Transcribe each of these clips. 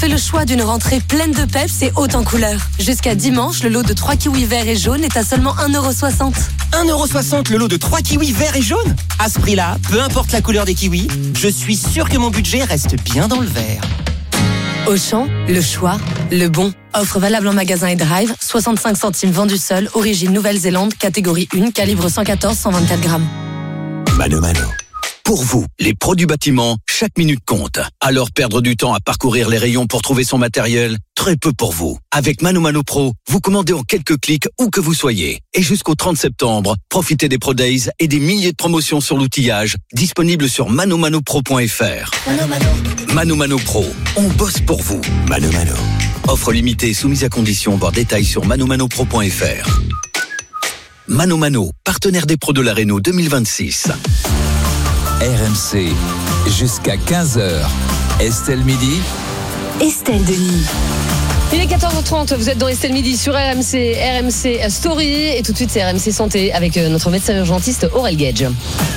fait le choix d'une rentrée pleine de peps et haute en couleurs. Jusqu'à dimanche, le lot de 3 kiwis verts et jaunes est à seulement 1,60€. 1,60€ le lot de 3 kiwis verts et jaunes ? À ce prix-là, peu importe la couleur des kiwis, je suis sûr que mon budget reste bien dans le vert. Auchan, le choix, le bon. Offre valable en magasin et drive, 65 centimes vendu seul, origine Nouvelle-Zélande, catégorie 1, calibre 114-124 grammes. Mano Mano. Pour vous, les pros du bâtiment, chaque minute compte. Alors perdre du temps à parcourir les rayons pour trouver son matériel, très peu pour vous. Avec Mano Mano Pro, vous commandez en quelques clics où que vous soyez. Et jusqu'au 30 septembre, profitez des Pro Days et des milliers de promotions sur l'outillage, disponibles sur manomanopro.fr. Mano Mano Pro, on bosse pour vous. Mano Mano. Offre limitée soumise à condition, voir détails sur manomanopro.fr. Mano Mano, partenaire des pros de la Renault 2026. RMC, jusqu'à 15h. Estelle Midi. Estelle Denis. Il est 14h30, vous êtes dans Estelle Midi sur RMC Story. Et tout de suite, c'est RMC Santé avec notre médecin urgentiste Aurel Gage.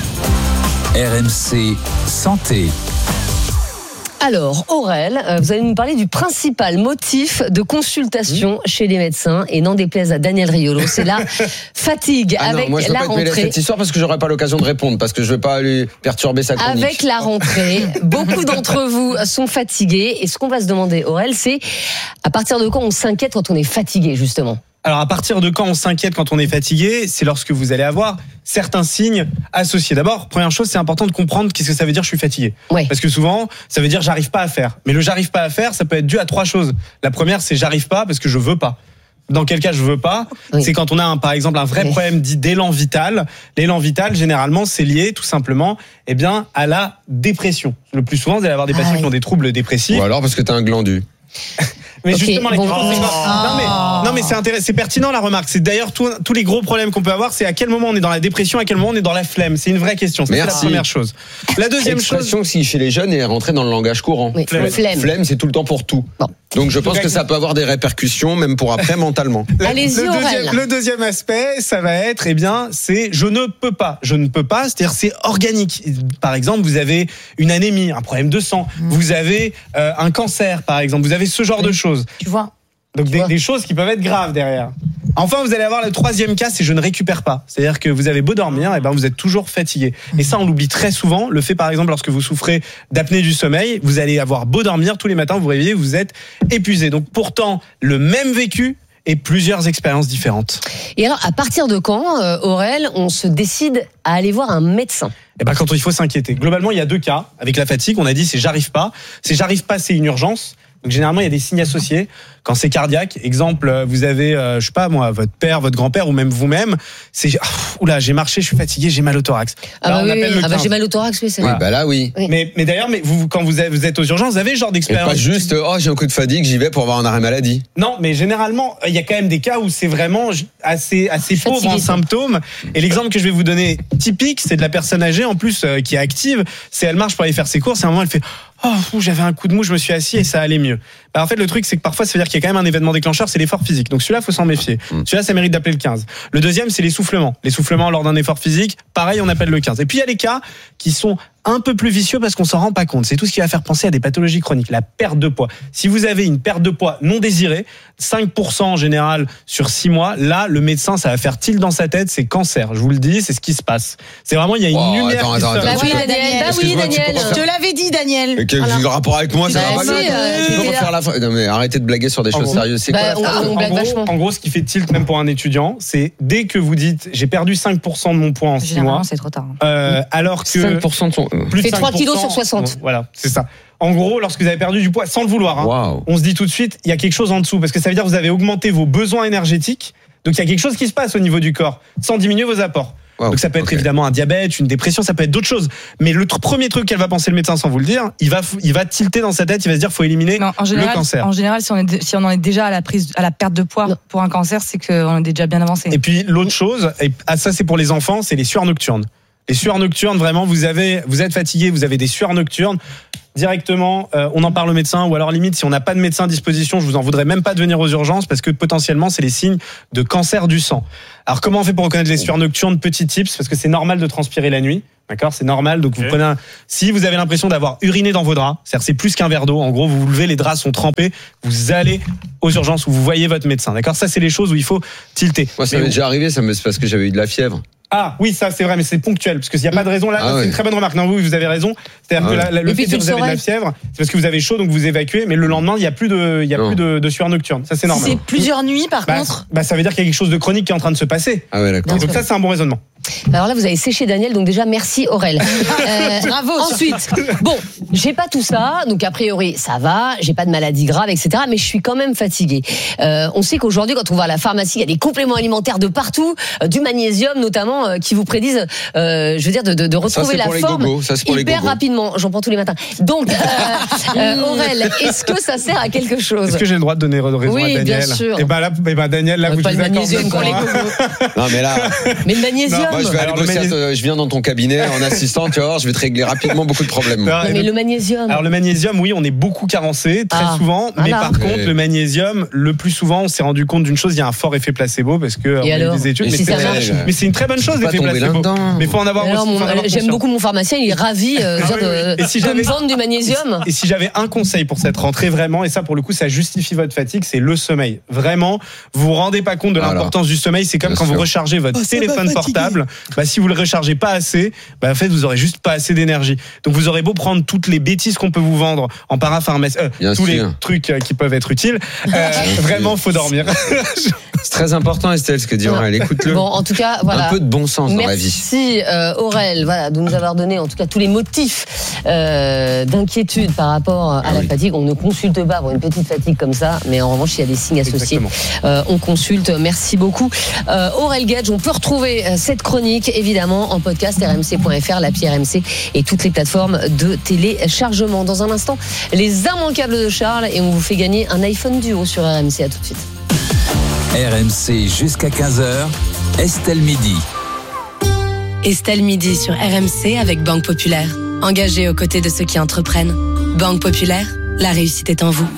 RMC Santé. Alors, Aurel, vous allez nous parler du principal motif de consultation chez les médecins, et n'en déplaise à Daniel Riolo, c'est la fatigue avec moi, je la peux pas te mêler rentrée. cette histoire parce que j'aurai pas l'occasion de répondre, parce que je veux pas lui perturber sa chronique. Avec la rentrée, beaucoup d'entre vous sont fatigués, et ce qu'on va se demander, Aurel, c'est à partir de quand on s'inquiète quand on est fatigué, justement? Alors, à partir de quand on s'inquiète quand on est fatigué, c'est lorsque vous allez avoir certains signes associés. D'abord, première chose, c'est important de comprendre qu'est-ce que ça veut dire je suis fatigué. Ouais. Parce que souvent, ça veut dire j'arrive pas à faire. Mais le j'arrive pas à faire, ça peut être dû à 3 choses. La première, c'est j'arrive pas parce que je veux pas. Dans quel cas je veux pas? Oui. C'est quand on a par exemple un vrai problème dit d'élan vital. L'élan vital, généralement, c'est lié tout simplement, à la dépression. Le plus souvent, vous allez avoir des patients qui ont des troubles dépressifs. Ou alors parce que t'as un glandu. Mais Ok, justement, bon. non mais c'est pertinent la remarque. C'est d'ailleurs tous les gros problèmes qu'on peut avoir, c'est à quel moment on est dans la dépression, à quel moment on est dans la flemme. C'est une vraie question. Ça, c'est la première chose. La deuxième chose. L'expression qui chez les jeunes est rentrée dans le langage courant. Oui, flemme. Flemme, c'est tout le temps pour tout. Bon. Donc je pense que ça peut avoir des répercussions, même pour après, mentalement. Allez-y, Aurel. Le deuxième aspect, ça va être, c'est je ne peux pas. Je ne peux pas, c'est-à-dire c'est organique. Par exemple, vous avez une anémie, un problème de sang, vous avez un cancer, par exemple, vous avez ce genre de choses. Tu vois. Donc des choses qui peuvent être graves derrière. Enfin, vous allez avoir le troisième cas, c'est je ne récupère pas. C'est-à-dire que vous avez beau dormir, vous êtes toujours fatigué. Et ça, on l'oublie très souvent. Le fait, par exemple, lorsque vous souffrez d'apnée du sommeil, vous allez avoir beau dormir, tous les matins, vous vous réveillez, vous êtes épuisé. Donc pourtant, le même vécu et plusieurs expériences différentes. Et alors, à partir de quand, Aurel, on se décide à aller voir un médecin? Quand il faut s'inquiéter. Globalement, il y a 2 cas. Avec la fatigue, on a dit c'est j'arrive pas. C'est j'arrive pas, c'est une urgence. Donc généralement, il y a des signes associés. Quand c'est cardiaque, exemple, vous avez, je sais pas moi, votre père, votre grand-père ou même vous-même, c'est oula, j'ai marché, je suis fatigué, j'ai mal au thorax. Là, on appelle le 15. J'ai mal au thorax, oui, c'est Oui, vrai. là, oui. Mais d'ailleurs, vous, quand vous êtes aux urgences, vous avez ce genre Et d'expérience. pas juste, j'ai un coup de fatigue, j'y vais pour avoir un arrêt maladie. Non, mais généralement, il y a quand même des cas où c'est vraiment assez pauvre en symptômes. Et l'exemple que je vais vous donner typique, c'est de la personne âgée, en plus, qui est active. C'est elle marche pour aller faire ses courses, et à un moment, elle fait j'avais un coup de mou, je me suis assis et ça allait mieux. En fait, le truc, c'est que parfois, ça veut dire qu'il y a quand même un événement déclencheur, c'est l'effort physique. Donc celui-là, faut s'en méfier. Celui-là, ça mérite d'appeler le 15. Le deuxième, c'est l'essoufflement. L'essoufflement lors d'un effort physique, pareil, on appelle le 15. Et puis, il y a les cas qui sont un peu plus vicieux parce qu'on s'en rend pas compte. C'est tout ce qui va faire penser à des pathologies chroniques. La perte de poids. Si vous avez une perte de poids non désirée, 5% en général sur 6 mois, là, le médecin, ça va faire tilt dans sa tête, c'est cancer. Je vous le dis, c'est ce qui se passe. C'est vraiment, il y a une lumière. Attends. Oui, Daniel. Je te l'avais dit, Daniel. Quel rapport avec moi, ça va pas si, Tu peux refaire la fin. Non, mais arrêtez de blaguer sur des choses sérieuses. C'est quoi on blague vachement. En gros, ce qui fait tilt même pour un étudiant, c'est dès que vous dites j'ai perdu 5% de mon poids en 6 mois. Généralement, c'est trop tard. Alors que 5% de son. plus de Fait 3 5%, kilos sur 60. Voilà, c'est ça. En gros, lorsque vous avez perdu du poids, sans le vouloir, Wow. on se dit tout de suite, il y a quelque chose en dessous, parce que ça veut dire que vous avez augmenté vos besoins énergétiques, donc il y a quelque chose qui se passe au niveau du corps, sans diminuer vos apports. Wow. Donc ça peut être évidemment un diabète, une dépression, ça peut être d'autres choses. Mais le premier truc qu'elle va penser le médecin sans vous le dire, il va tilter dans sa tête, il va se dire faut éliminer le cancer. En général, si on en est déjà à la perte de poids pour un cancer, c'est qu'on est déjà bien avancé. Et puis l'autre chose, ça c'est pour les enfants, c'est les sueurs nocturnes. Les sueurs nocturnes, vraiment, vous êtes fatigué, vous avez des sueurs nocturnes. directement, on en parle au médecin, ou alors limite, si on n'a pas de médecin à disposition, je vous en voudrais même pas de venir aux urgences, parce que potentiellement, c'est les signes de cancer du sang. Alors, comment on fait pour reconnaître les sueurs nocturnes? Petits tips, parce que c'est normal de transpirer la nuit. D'accord, c'est normal. Donc vous prenez si vous avez l'impression d'avoir uriné dans vos draps, c'est-à-dire c'est plus qu'un verre d'eau. En gros, vous vous levez, les draps sont trempés, vous allez aux urgences où vous voyez votre médecin. D'accord, ça c'est les choses où il faut tilter. Moi, ça m'est déjà arrivé, c'est parce que j'avais eu de la fièvre. Ah oui, ça c'est vrai, mais c'est ponctuel, parce qu'il n'y a pas de raison là. C'est une très bonne remarque. Non, vous avez raison. C'est-à-dire que le fait que vous avez de la fièvre, c'est parce que vous avez chaud, donc vous évacuez, mais le lendemain il n'y a plus de sueur nocturne. Ça c'est normal. C'est plusieurs nuits par contre. Ça veut dire qu'il y a quelque chose de chronique qui est en train de se passer. Ah ouais, d'accord. Donc ça c'est un bon raisonnement. Alors là, vous avez séché Daniel, donc déjà merci Aurel. Bravo. Ensuite, bon, j'ai pas tout ça, donc a priori ça va, j'ai pas de maladie grave, etc. Mais je suis quand même fatiguée. On sait qu'aujourd'hui, quand on va à la pharmacie, il y a des compléments alimentaires de partout, du magnésium notamment, qui vous prédisent, je veux dire, de retrouver la forme hyper rapidement. J'en prends tous les matins. Donc, Aurel, est-ce que ça sert à quelque chose? Est-ce que j'ai le droit de donner raison à Daniel? Bien sûr. Et ben Daniel, là, vous pas le magnésium pour les cocos. Non mais là. Mais le magnésium. Moi, je vais aller bosser. Je viens dans ton cabinet en assistant, tu vois, je vais te régler rapidement beaucoup de problèmes. Non, mais le magnésium. Alors le magnésium, oui, on est beaucoup carencé, très souvent. Voilà. Mais par contre, le magnésium, le plus souvent, on s'est rendu compte d'une chose, il y a un fort effet placebo parce que on a des études. Mais c'est une très bonne chose l'effet placebo. Mais il faut en avoir. J'aime beaucoup mon pharmacien, il est ravi de me vendre du magnésium. Et si j'avais un conseil pour cette rentrée vraiment, et ça pour le coup, ça justifie votre fatigue, c'est le sommeil. Vraiment, vous vous rendez pas compte de l'importance du sommeil. C'est comme quand vous rechargez votre téléphone portable. Si vous le rechargez pas assez, en fait vous aurez juste pas assez d'énergie. Donc vous aurez beau prendre toutes les bêtises qu'on peut vous vendre en parapharmacie, tous les trucs qui peuvent être utiles, vraiment faut dormir. C'est très important Estelle ce que dit Aurel, écoute-le. Bon, en tout cas, voilà. Un peu de bon sens dans la vie. Merci Aurel, voilà, de nous avoir donné en tout cas tous les motifs d'inquiétude par rapport à la fatigue. On ne consulte pas pour une petite fatigue comme ça, mais en revanche il y a des signes associés. On consulte. Merci beaucoup Aurel Gage. On peut retrouver cette chronique évidemment en podcast rmc.fr, l'appli RMC et toutes les plateformes de téléchargement. Dans un instant, les immanquables de Charles et on vous fait gagner un iPhone Duo sur RMC. À tout de suite. RMC jusqu'à 15h, Estelle Midi. Estelle Midi sur RMC avec Banque Populaire. Engagée aux côtés de ceux qui entreprennent. Banque Populaire, la réussite est en vous.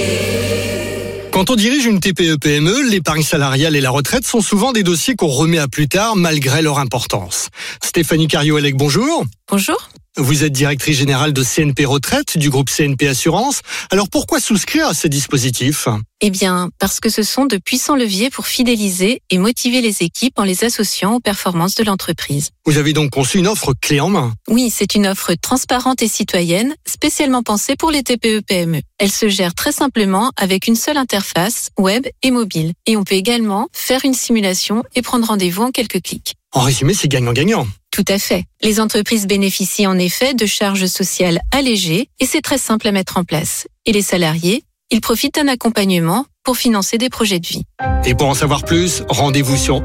Quand on dirige une TPE-PME, l'épargne salariale et la retraite sont souvent des dossiers qu'on remet à plus tard malgré leur importance. Stéphanie Carriolec, bonjour. Bonjour. Vous êtes directrice générale de CNP Retraite du groupe CNP Assurance. Alors pourquoi souscrire à ces dispositifs ? Eh bien, parce que ce sont de puissants leviers pour fidéliser et motiver les équipes en les associant aux performances de l'entreprise. Vous avez donc conçu une offre clé en main ? Oui, c'est une offre transparente et citoyenne, spécialement pensée pour les TPE-PME. Elle se gère très simplement avec une seule interface, web et mobile. Et on peut également faire une simulation et prendre rendez-vous en quelques clics. En résumé, c'est gagnant-gagnant. Tout à fait. Les entreprises bénéficient en effet de charges sociales allégées et c'est très simple à mettre en place. Et les salariés, ils profitent d'un accompagnement pour financer des projets de vie. Et pour en savoir plus, rendez-vous sur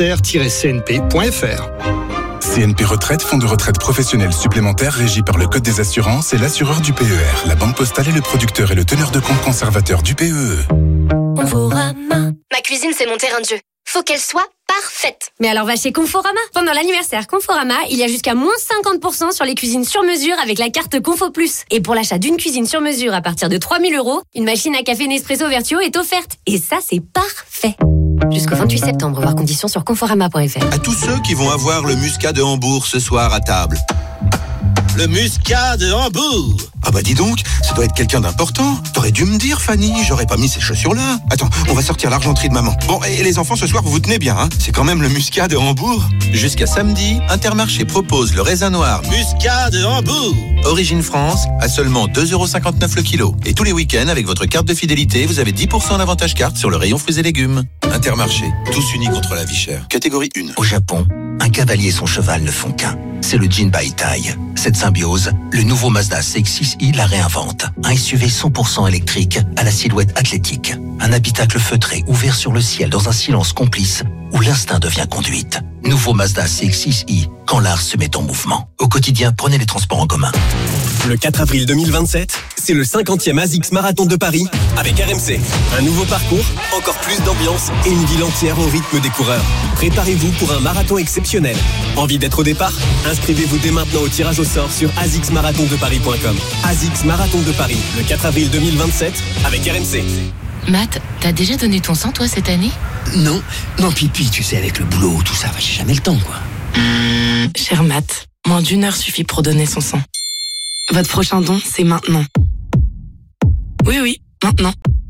esr-cnp.fr. CNP Retraite, fonds de retraite professionnel supplémentaire régi par le Code des assurances et l'assureur du PER. La Banque Postale est le producteur et le teneur de compte conservateur du PEE. Conforama. Ma cuisine, c'est mon terrain de jeu. Faut qu'elle soit parfaite. Mais alors va chez Conforama. Pendant l'anniversaire Conforama, il y a jusqu'à moins 50% sur les cuisines sur mesure avec la carte Confo Plus. Et pour l'achat d'une cuisine sur mesure à partir de 3 000 €, une machine à café Nespresso Vertuo est offerte. Et ça, c'est parfait. Jusqu'au 28 septembre, voir conditions sur conforama.fr. À tous ceux qui vont avoir le muscat de Hambourg ce soir à table. Le muscat de Hambourg. Ah bah dis donc, ça doit être quelqu'un d'important. T'aurais dû me dire, Fanny, j'aurais pas mis ces chaussures-là. Attends, on va sortir l'argenterie de maman. Bon, et les enfants, ce soir, vous vous tenez bien, hein ? C'est quand même le muscat de Hambourg. Jusqu'à samedi, Intermarché propose le raisin noir muscat de Hambourg. Origine France, à seulement 2,59 € le kilo. Et tous les week-ends, avec votre carte de fidélité, vous avez 10% d'avantage carte sur le rayon fruits et légumes. Intermarché, tous unis contre la vie chère. Catégorie 1. Au Japon, un cavalier et son cheval ne font qu'un. C'est le Jinbai Tai. Cette symbiose, le nouveau Mazda CX-6i la réinvente. Un SUV 100% électrique à la silhouette athlétique. Un habitacle feutré ouvert sur le ciel dans un silence complice où l'instinct devient conduite. Nouveau Mazda CX-6i, quand l'art se met en mouvement. Au quotidien, prenez les transports en commun. Le 4 avril 2027, c'est le 50e ASICS Marathon de Paris avec RMC. Un nouveau parcours, encore plus d'ambiance et une ville entière au rythme des coureurs. Préparez-vous pour un marathon exceptionnel. Envie d'être au départ ? Inscrivez-vous dès maintenant au tirage au sort sur asicsmarathondeparis.com. ASICS Marathon de Paris, le 4 avril 2027 avec RMC. Matt, t'as déjà donné ton sang, toi, cette année ? Non, Pipi, tu sais, avec le boulot, tout ça, j'ai jamais le temps, quoi. Cher Matt, moins d'1 heure suffit pour donner son sang. Votre prochain don, c'est maintenant. Oui, maintenant.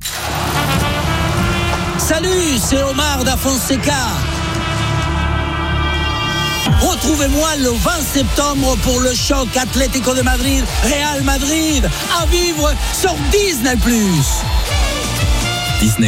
Salut, c'est Omar da Fonseca. Retrouvez-moi le 20 septembre pour le choc Atlético de Madrid, Real Madrid, à vivre sur Disney+. Disney+,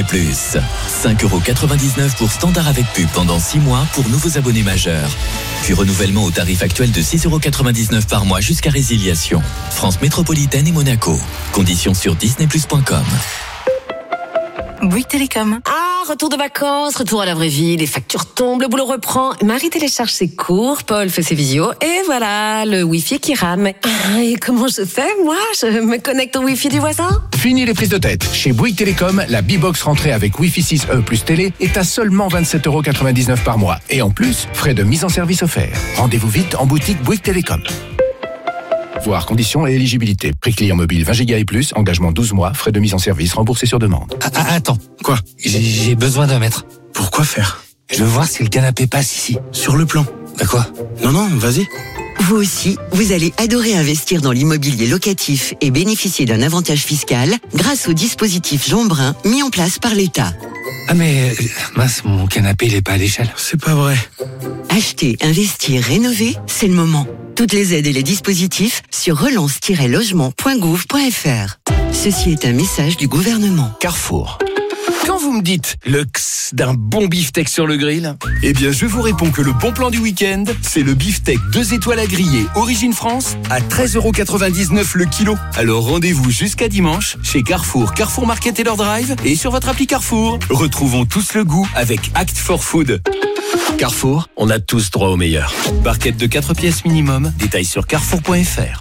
5,99€ pour standard avec pub pendant 6 mois pour nouveaux abonnés majeurs. Puis renouvellement au tarif actuel de 6,99€ par mois jusqu'à résiliation. France métropolitaine et Monaco. Conditions sur disneyplus.com. Bouygues Télécom. Ah, retour de vacances, retour à la vraie vie, les factures tombent, le boulot reprend. Marie télécharge ses cours, Paul fait ses visios, et voilà, le Wi-Fi qui rame. Ah, et comment je fais, moi ? Je me connecte au Wi-Fi du voisin ? Fini les prises de tête. Chez Bouygues Télécom, la B-Box rentrée avec Wi-Fi 6E plus télé est à seulement 27,99€ par mois. Et en plus, frais de mise en service offerts. Rendez-vous vite en boutique Bouygues Télécom. Voir conditions et éligibilité. Prix client mobile 20 Go et plus, engagement 12 mois, frais de mise en service remboursés sur demande. Attends, quoi ? J'ai besoin d'un mètre. Pourquoi faire ? Je veux voir si le canapé passe ici. Sur le plan. Bah quoi ? Non, vas-y. Vous aussi, vous allez adorer investir dans l'immobilier locatif et bénéficier d'un avantage fiscal grâce au dispositif Jean Brun mis en place par l'État. Ah mais, mince, mon canapé il est pas à l'échelle. C'est pas vrai. Acheter, investir, rénover, c'est le moment. Toutes les aides et les dispositifs sur relance-logement.gouv.fr. Ceci est un message du gouvernement. Carrefour. Quand vous me dites le x d'un bon beefsteak sur le grill, eh bien je vous réponds que le bon plan du week-end, c'est le beefsteak 2 étoiles à griller Origine France à 13,99€ le kilo. Alors rendez-vous jusqu'à dimanche chez Carrefour, Carrefour Market et leur drive et sur votre appli Carrefour. Retrouvons tous le goût avec Act for Food. Carrefour, on a tous droit au meilleur. Barquette de 4 pièces minimum, détails sur carrefour.fr.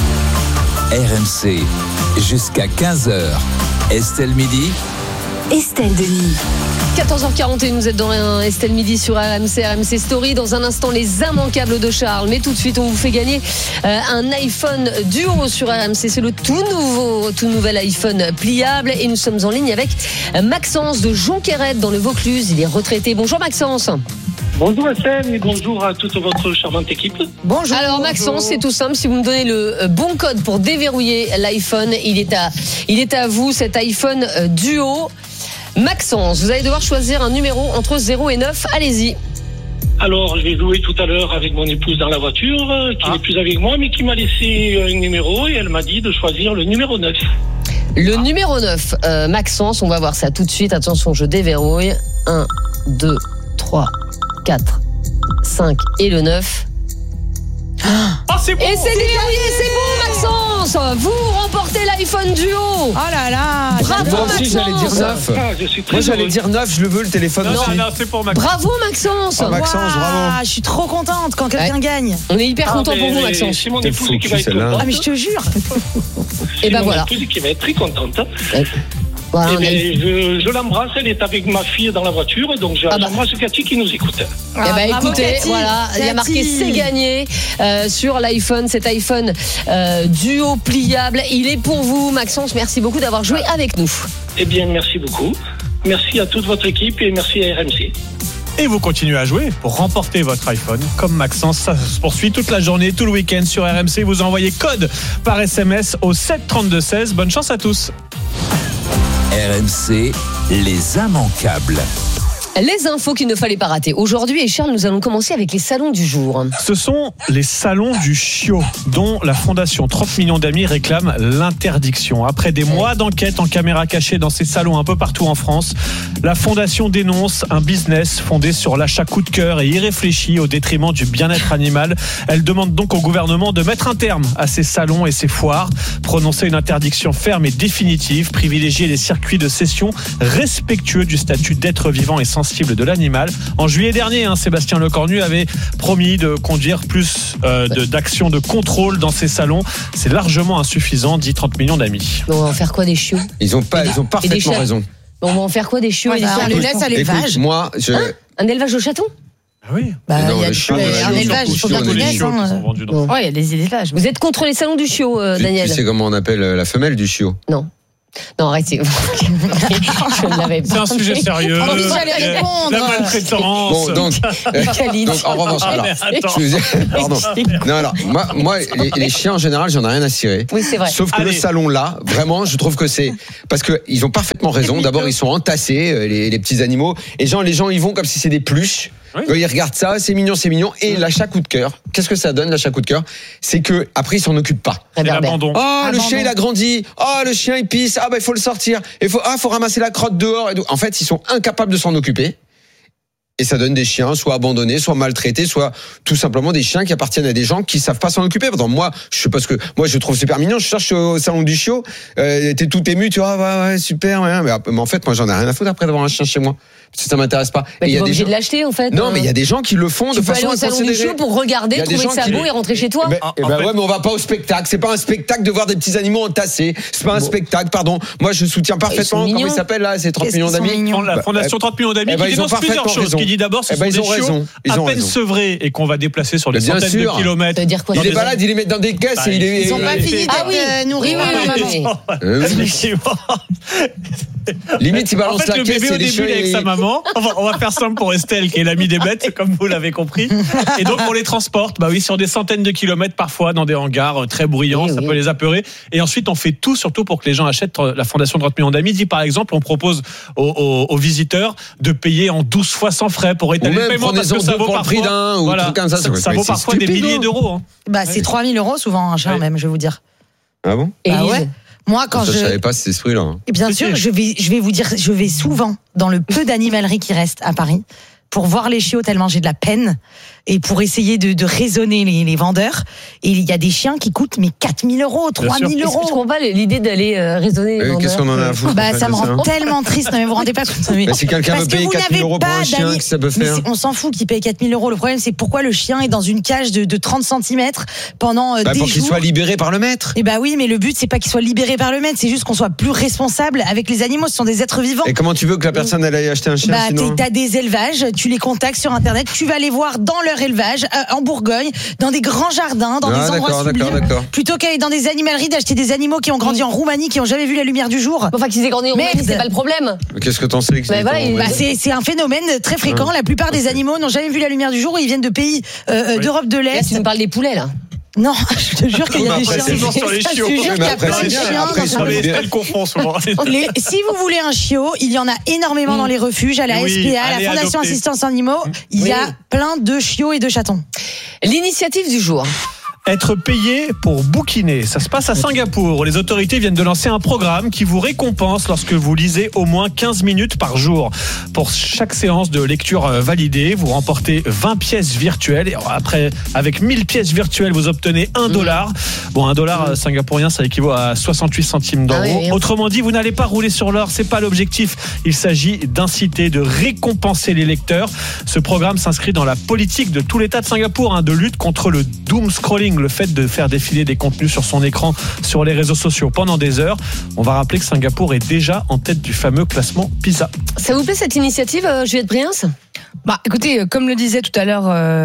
RMC, jusqu'à 15h. Estelle Midi. Estelle Denis. 14h41, vous êtes dans un Estelle Midi sur RMC Story. Dans un instant, les immanquables de Charles. Mais tout de suite, on vous fait gagner un iPhone Duo sur RMC. C'est le tout nouvel iPhone pliable. Et nous sommes en ligne avec Maxence de Jonquérette dans le Vaucluse. Il est retraité. Bonjour Maxence. Bonjour Estelle et bonjour à toute votre charmante équipe. Bonjour. Alors Maxence, c'est tout simple. Si vous me donnez le bon code pour déverrouiller l'iPhone, il est à vous, cet iPhone Duo. Maxence, vous allez devoir choisir un numéro entre 0 et 9. Allez-y. Alors, je vais jouer tout à l'heure avec mon épouse dans la voiture, qui n'est plus avec moi, mais qui m'a laissé un numéro et elle m'a dit de choisir le numéro 9. Le numéro 9, Maxence, on va voir ça tout de suite. Attention, je déverrouille. 1, 2, 3, 4, 5 et le 9. C'est bon. Et c'est déverrouillé, c'est bon Maxence. Vous remportez l'iPhone Duo. Oh là là. Bravo Moi aussi Maxence. j'allais dire 9. Moi j'allais dire 9, je le veux le téléphone aussi. Non, c'est pour Maxence. Bravo Maxence. Maxence, bravo. Je suis trop contente quand quelqu'un gagne. On est hyper content pour vous Maxence. C'est mon épouse qui va être contente. Ah mais je te jure. Et ben voilà. C'est mon épouse qui va être très contente. Voilà, je l'embrasse, elle est avec ma fille dans la voiture, donc j'embrasse Cathy qui nous écoute. Écoutez, Cathy. voilà, il y a marqué c'est gagné sur l'iPhone, cet iPhone Duo pliable. Il est pour vous, Maxence. Merci beaucoup d'avoir joué avec nous. Eh bien, merci beaucoup. Merci à toute votre équipe et merci à RMC. Et vous continuez à jouer pour remporter votre iPhone. Comme Maxence, ça se poursuit toute la journée, tout le week-end sur RMC. Vous envoyez code par SMS au 732-16. Bonne chance à tous. RMC, les immanquables. Les infos qu'il ne fallait pas rater. Aujourd'hui, et Charles, nous allons commencer avec les salons du jour. Ce sont les salons du chiot, dont la fondation 30 millions d'amis réclame l'interdiction. Après des mois d'enquête en caméra cachée dans ces salons un peu partout en France, la fondation dénonce un business fondé sur l'achat coup de cœur et irréfléchi au détriment du bien-être animal. Elle demande donc au gouvernement de mettre un terme à ces salons et ces foires, prononcer une interdiction ferme et définitive, privilégier les circuits de session respectueux du statut d'être vivant et sensible de l'animal. En juillet dernier, Sébastien Lecornu avait promis de conduire plus d'actions de contrôle dans ces salons. C'est largement insuffisant, dit 30 millions d'amis. On va en faire quoi des chiots ? Ils ont parfaitement raison. On va en faire quoi des chiots ? On les laisse à l'élevage. Écoute, moi, un élevage au chaton ? Ah oui. Il y a un élevage, il faut bien qu'on laisse. Il y a des élevages. Vous êtes contre les salons du chiot, Daniel ? Tu sais comment on appelle la femelle du chiot ? Non, arrêtez. Je ne l'avais pas. C'est un sujet sérieux. J'allais répondre. La maltraitance. Bon, donc en revanche, pardon. Non, alors, moi, les chiens en général, j'en ai rien à cirer. Oui, c'est vrai. Sauf que le salon là, vraiment, je trouve que c'est parce que ils ont parfaitement raison. D'abord, ils sont entassés, les petits animaux, et les gens y vont comme si c'est des pluches. Oui. Ils regardent ça, c'est mignon. Et l'achat coup de cœur, qu'est-ce que ça donne l'achat coup de cœur ? C'est que après ils s'en occupent pas. L'abandon. Le chien il a grandi. Le chien il pisse. Il faut le sortir. Faut ramasser la crotte dehors. En fait, ils sont incapables de s'en occuper. Et ça donne des chiens soit abandonnés, soit maltraités, soit tout simplement des chiens qui appartiennent à des gens qui savent pas s'en occuper. Moi, je trouve super mignon. Je cherche au salon du chiot. T'es tout ému, tu vois, ouais, super. Ouais. Mais en fait, moi, j'en ai rien à foutre après d'avoir un chien chez moi. Parce que ça m'intéresse pas. Mais t'es pas obligé de l'acheter, en fait. Non, mais il y a des gens qui le font de façon inconsidérée. Tu peux aller au salon du chiot pour regarder, trouver ça beau et rentrer chez toi. Ouais, mais on va pas au spectacle. C'est pas un spectacle de voir des petits animaux entassés. C'est pas un spectacle, pardon. Moi, je soutiens parfaitement. Comment il s'appelle là ? C'est 30 millions d'amis. La fondation 30 millions d'amis qui dénonce plusieurs choses. Qui dit d'abord, ce sont des chiots à peine sevrés et qu'on va déplacer sur des centaines de kilomètres. Il les balade, il les met dans des caisses et ils ont pas fini d'être nourris. Limite, il balance la caisse. Le bébé au début avec sa maman. On va faire simple pour Estelle, qui est l'amie des bêtes, comme vous l'avez compris. Et donc, on les transporte, sur des centaines de kilomètres parfois, dans des hangars très bruyants, ça peut les apeurer. Et ensuite, on fait tout, surtout pour que les gens achètent. La Fondation 30 millions d'amis dit, par exemple, on propose aux visiteurs de payer en 12 fois sans frais pour étaler le paiement, parce que ça vaut parfois, ça vaut parfois des milliers d'euros. C'est 3 000 euros souvent, un chien même, je vais vous dire. Ah bon ? Ouais. Moi, je savais pas cet esprit-là. Et bien sûr, je vais vous dire, je vais souvent dans le peu d'animalerie qui reste à Paris pour voir les chiots tellement j'ai de la peine et pour essayer de raisonner les vendeurs. Et il y a des chiens qui coûtent 4 000 euros, 3 000 euros. Je comprends pas l'idée d'aller raisonner les vendeurs. Qu'est-ce qu'on en a à foutre ? Ça me rend tellement triste. Non, mais vous vous rendez pas compte. Si quelqu'un veut payer 4 000 euros pour un chien, qu'est-ce que ça peut faire ? On s'en fout qu'il paye 4 000 euros. Le problème, c'est pourquoi le chien est dans une cage de 30 cm pendant des jours. Pour qu'il soit libéré par le maître. Et oui, mais le but, c'est pas qu'il soit libéré par le maître, c'est juste qu'on soit plus responsable avec les animaux. Ce sont des êtres vivants. Et comment tu veux que la personne aille acheter un chien sinon ? T'as des élevages, tu les contactes sur Internet, tu vas les voir dans leur élevage, en Bourgogne, dans des grands jardins, dans des endroits sublimes. Plutôt qu'aller dans des animaleries, d'acheter des animaux qui ont grandi en Roumanie, qui ont jamais vu la lumière du jour. Enfin, qu'ils aient grandi en Roumanie, c'est pas le problème. Mais qu'est-ce que t'en sais ? C'est un phénomène très fréquent. La plupart des animaux n'ont jamais vu la lumière du jour et ils viennent de pays d'Europe de l'Est. Là, tu me parles des poulets, là. Non, je te jure qu'il y a des chiens. Sur les chiots. Je te jure qu'il y a plein de chiens. Elle confond souvent. Si vous voulez un chiot, il y en a énormément dans les refuges, à la SPA, à la Fondation Assistance Animaux. Il y a plein de chiots et de chatons. L'initiative du jour. Être payé pour bouquiner. Ça se passe à Singapour, où les autorités viennent de lancer un programme qui vous récompense lorsque vous lisez au moins 15 minutes par jour. Pour chaque séance de lecture validée, vous remportez 20 pièces virtuelles. Et après, avec 1000 pièces virtuelles, vous obtenez $1. Bon, $1 singapourien, ça équivaut à 68 centimes d'euros. Autrement dit, vous n'allez pas rouler sur l'or, c'est pas l'objectif. Il s'agit d'inciter, de récompenser les lecteurs. Ce programme s'inscrit dans la politique de tout l'État de Singapour, de lutte contre le doom scrolling, le fait de faire défiler des contenus sur son écran sur les réseaux sociaux pendant des heures. On va rappeler que Singapour est déjà en tête du fameux classement PISA. Ça vous plaît cette initiative, Juliette Briens ? Écoutez, comme le disait tout à l'heure